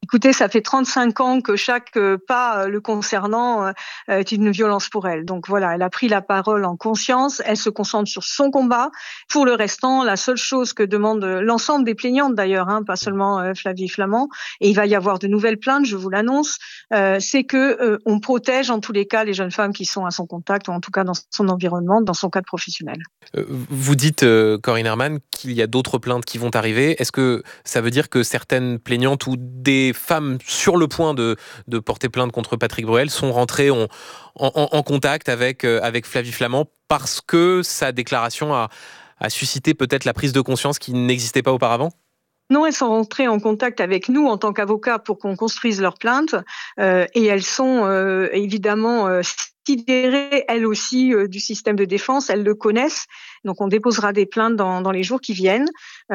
Écoutez, ça fait 35 ans que chaque pas le concernant est une violence pour elle. Donc voilà, elle a pris la parole en conscience, elle se concentre sur son combat. Pour le restant, la seule chose que demande l'ensemble des plaignantes d'ailleurs, pas seulement Flavie Flament, et il va y avoir de nouvelles plaintes, je vous l'annonce, c'est que on protège en tous les cas les jeunes femmes qui sont à son contact, ou en tout cas dans son environnement, dans son cadre professionnel. Vous dites, Corinne Herman, qu'il y a d'autres plaintes qui vont arriver. Est-ce que ça veut dire que certaines plaignantes ou des femmes sur le point de porter plainte contre Patrick Bruel sont rentrées en contact avec Flavie Flament parce que sa déclaration a suscité peut-être la prise de conscience qui n'existait pas auparavant ? Non, elles sont rentrées en contact avec nous en tant qu'avocats pour qu'on construise leur plainte et elles sont évidemment sidérées, elles aussi, du système de défense. Elles le connaissent, donc on déposera des plaintes dans les jours qui viennent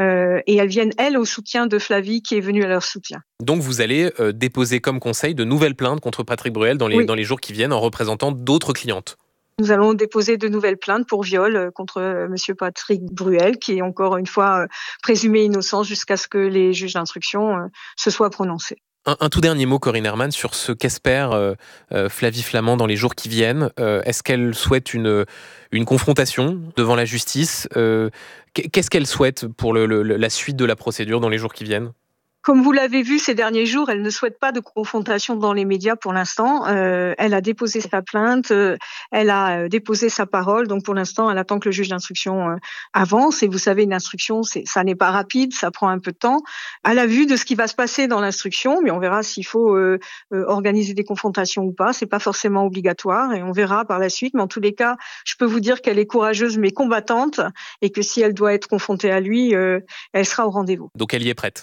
et elles viennent, elles, au soutien de Flavie qui est venue à leur soutien. Donc vous allez déposer comme conseil de nouvelles plaintes contre Patrick Bruel dans les jours qui viennent en représentant d'autres clientes. Nous allons déposer de nouvelles plaintes pour viol contre monsieur Patrick Bruel, qui est encore une fois présumé innocent jusqu'à ce que les juges d'instruction se soient prononcés. Un tout dernier mot, Corinne Herman, sur ce qu'espère Flavie Flament dans les jours qui viennent. Est-ce qu'elle souhaite une confrontation devant la justice ? Qu'est-ce qu'elle souhaite pour la suite de la procédure dans les jours qui viennent ? Comme vous l'avez vu ces derniers jours, elle ne souhaite pas de confrontation dans les médias pour l'instant. Elle a déposé sa plainte, elle a déposé sa parole. Donc pour l'instant, elle attend que le juge d'instruction avance. Et vous savez, une instruction, ça n'est pas rapide, ça prend un peu de temps. À la vue de ce qui va se passer dans l'instruction, mais on verra s'il faut organiser des confrontations ou pas. C'est pas forcément obligatoire et on verra par la suite. Mais en tous les cas, je peux vous dire qu'elle est courageuse mais combattante et que si elle doit être confrontée à lui, elle sera au rendez-vous. Donc elle y est prête.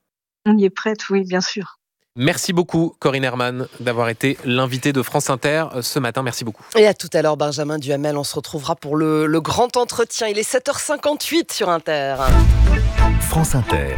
On y est prête, oui, bien sûr. Merci beaucoup, Corinne Herman, d'avoir été l'invitée de France Inter ce matin. Merci beaucoup. Et à tout à l'heure, Benjamin Duhamel. On se retrouvera pour le grand entretien. Il est 7h58 sur Inter. France Inter.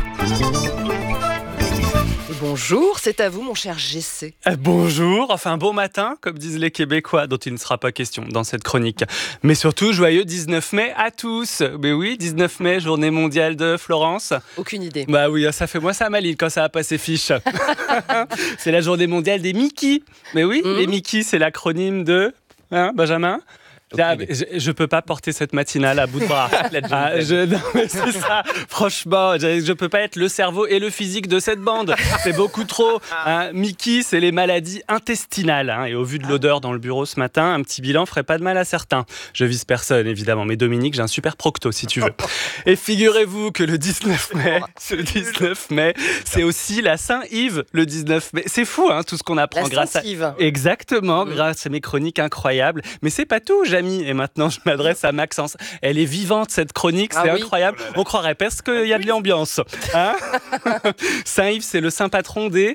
Bonjour, c'est à vous, mon cher GC. Bonjour, enfin bon matin, comme disent les Québécois, dont il ne sera pas question dans cette chronique. Mais surtout, joyeux 19 mai à tous. Mais oui, 19 mai, journée mondiale de Florence. Aucune idée. Bah oui, ça fait moi ça maline quand ça a pas ses fiches. C'est la journée mondiale des Mickey. Mais oui, les Mickey, c'est l'acronyme de... Benjamin ? Je peux pas porter cette matinale à bout de bras. Non, mais c'est ça. Franchement, je peux pas être le cerveau et le physique de cette bande. C'est beaucoup trop. Mickey, c'est les maladies intestinales. Et au vu de l'odeur dans le bureau ce matin, un petit bilan ferait pas de mal à certains. Je vise personne, évidemment. Mais Dominique, j'ai un super procto, si tu veux. Et figurez-vous que le 19 mai, c'est aussi la Saint-Yves, le 19 mai. C'est fou, tout ce qu'on apprend grâce à... Exactement, grâce à mes chroniques incroyables. Mais c'est pas tout, et maintenant je m'adresse à Maxence. Elle est vivante cette chronique, c'est incroyable. On croirait presque qu'il y a de l'ambiance. Saint-Yves, c'est le saint patron des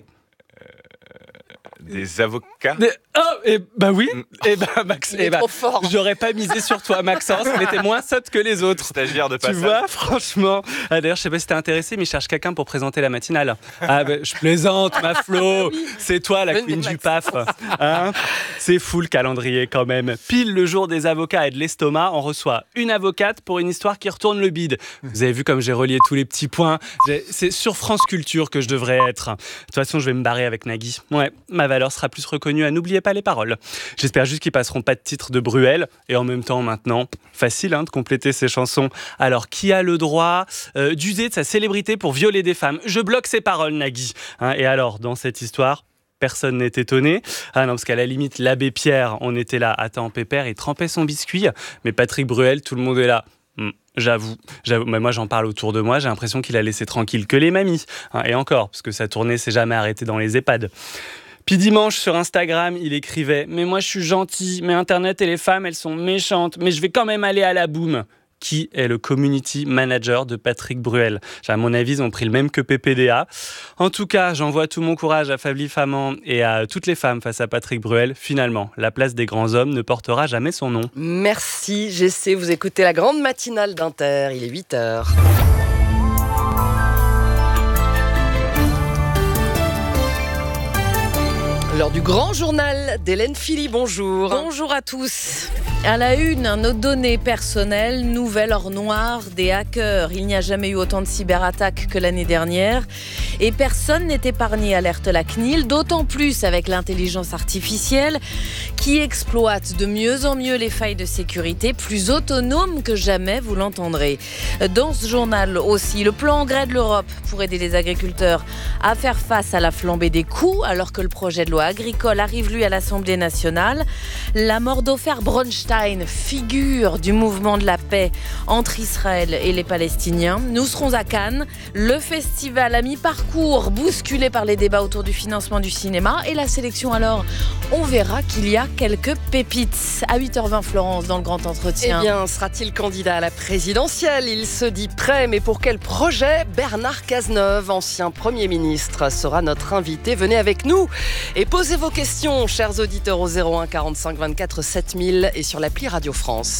avocats. Oui. Max, trop fort. J'aurais pas misé sur toi, Maxence, mais t'es moins sotte que les autres. Stagiaire de passage. Tu vois, franchement. D'ailleurs, je sais pas si t'es intéressé, mais je cherche quelqu'un pour présenter la matinale. Je plaisante, ma Flo. C'est toi la queen du PAF. C'est fou le calendrier quand même. Pile le jour des avocats et de l'estomac, on reçoit une avocate pour une histoire qui retourne le bide. Vous avez vu comme j'ai relié tous les petits points. C'est sur France Culture que je devrais être. De toute façon, je vais me barrer avec Nagui. Ouais, ma valeur sera plus reconnue à N'oubliez pas les paroles. J'espère juste qu'ils passeront pas de titre de Bruel. Et en même temps, maintenant, facile de compléter ces chansons. Alors, qui a le droit d'user de sa célébrité pour violer des femmes ? Je bloque ces paroles, Nagui. Et alors, dans cette histoire, personne n'est étonné. Non, parce qu'à la limite, l'abbé Pierre, on était là, attends, pépère, il trempait son biscuit. Mais Patrick Bruel, tout le monde est là. J'avoue, mais moi j'en parle autour de moi, j'ai l'impression qu'il a laissé tranquille que les mamies. Et encore, parce que sa tournée s'est jamais arrêtée dans les EHPAD. Puis dimanche, sur Instagram, il écrivait « Mais moi, je suis gentil, mais Internet et les femmes, elles sont méchantes, mais je vais quand même aller à la boum ». Qui est le community manager de Patrick Bruel ? À mon avis, ils ont pris le même que PPDA. En tout cas, j'envoie tout mon courage à Flavie Flament et à toutes les femmes face à Patrick Bruel. Finalement, la place des grands hommes ne portera jamais son nom. Merci, GC. Vous écoutez la grande matinale d'Inter. Il est 8h. L'heure du grand journal d'Hélène Philly, bonjour. Bonjour à tous. À la une, nos données personnelles, nouvelle or noire des hackers. Il n'y a jamais eu autant de cyberattaques que l'année dernière. Et personne n'est épargné, alerte la CNIL, d'autant plus avec l'intelligence artificielle qui exploite de mieux en mieux les failles de sécurité, plus autonome que jamais, vous l'entendrez. Dans ce journal aussi, le plan engrais de l'Europe pour aider les agriculteurs à faire face à la flambée des coûts, alors que le projet de loi agricole arrive lui à l'Assemblée nationale. La mort d'Ofer Bronstein, figure du mouvement de la paix entre Israël et les Palestiniens. Nous serons à Cannes, le festival à mi-parcours, bousculé par les débats autour du financement du cinéma et la sélection. Alors, on verra qu'il y a quelques pépites. À 8h20, Florence, dans le grand entretien. Eh bien, sera-t-il candidat à la présidentielle? Il se dit prêt, mais pour quel projet? Bernard Cazeneuve, ancien Premier ministre, sera notre invité. Venez avec nous et posez vos questions, chers auditeurs, au 01 45 24 7000 et sur l'appli Radio France.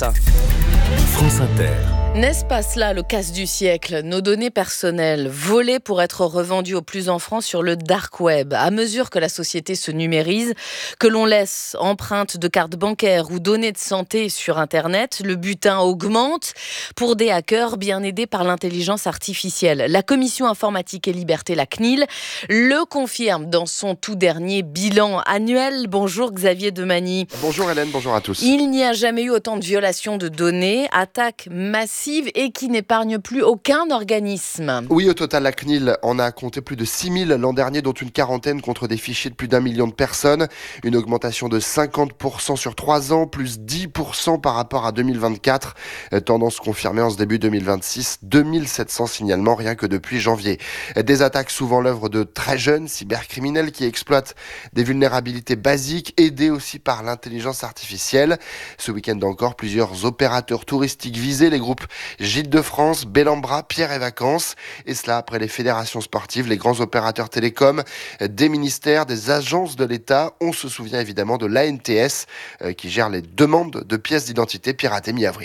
France Inter. N'est-ce pas cela le casse du siècle? Nos données personnelles volées pour être revendues aux plus enfants sur le dark web. À mesure que la société se numérise, que l'on laisse empreintes de cartes bancaires ou données de santé sur Internet, le butin augmente pour des hackers bien aidés par l'intelligence artificielle. La Commission informatique et liberté, la CNIL, le confirme dans son tout dernier bilan annuel. Bonjour Xavier Demagny. Bonjour Hélène, bonjour à tous. Il n'y a jamais eu autant de violations de données, attaques massives et qui n'épargnent plus aucun organisme. Oui, au total, la CNIL en a compté plus de 6000 l'an dernier, dont une quarantaine contre des fichiers de plus d'1 million de personnes. Une augmentation de 50% sur 3 ans, plus 10% par rapport à 2024. Tendance confirmée en ce début 2026, 2700 signalements rien que depuis janvier. Des attaques souvent l'œuvre de très jeunes cybercriminels qui exploitent des vulnérabilités basiques, aidés aussi par l'intelligence artificielle. Ce week-end encore, plusieurs opérateurs touristiques visés, les groupes Gîtes de France, Bellambra, Pierre et Vacances. Et cela après les fédérations sportives, les grands opérateurs télécoms, des ministères, des agences de l'État. On se souvient évidemment de l'ANTS qui gère les demandes de pièces d'identité piratées mi-avril.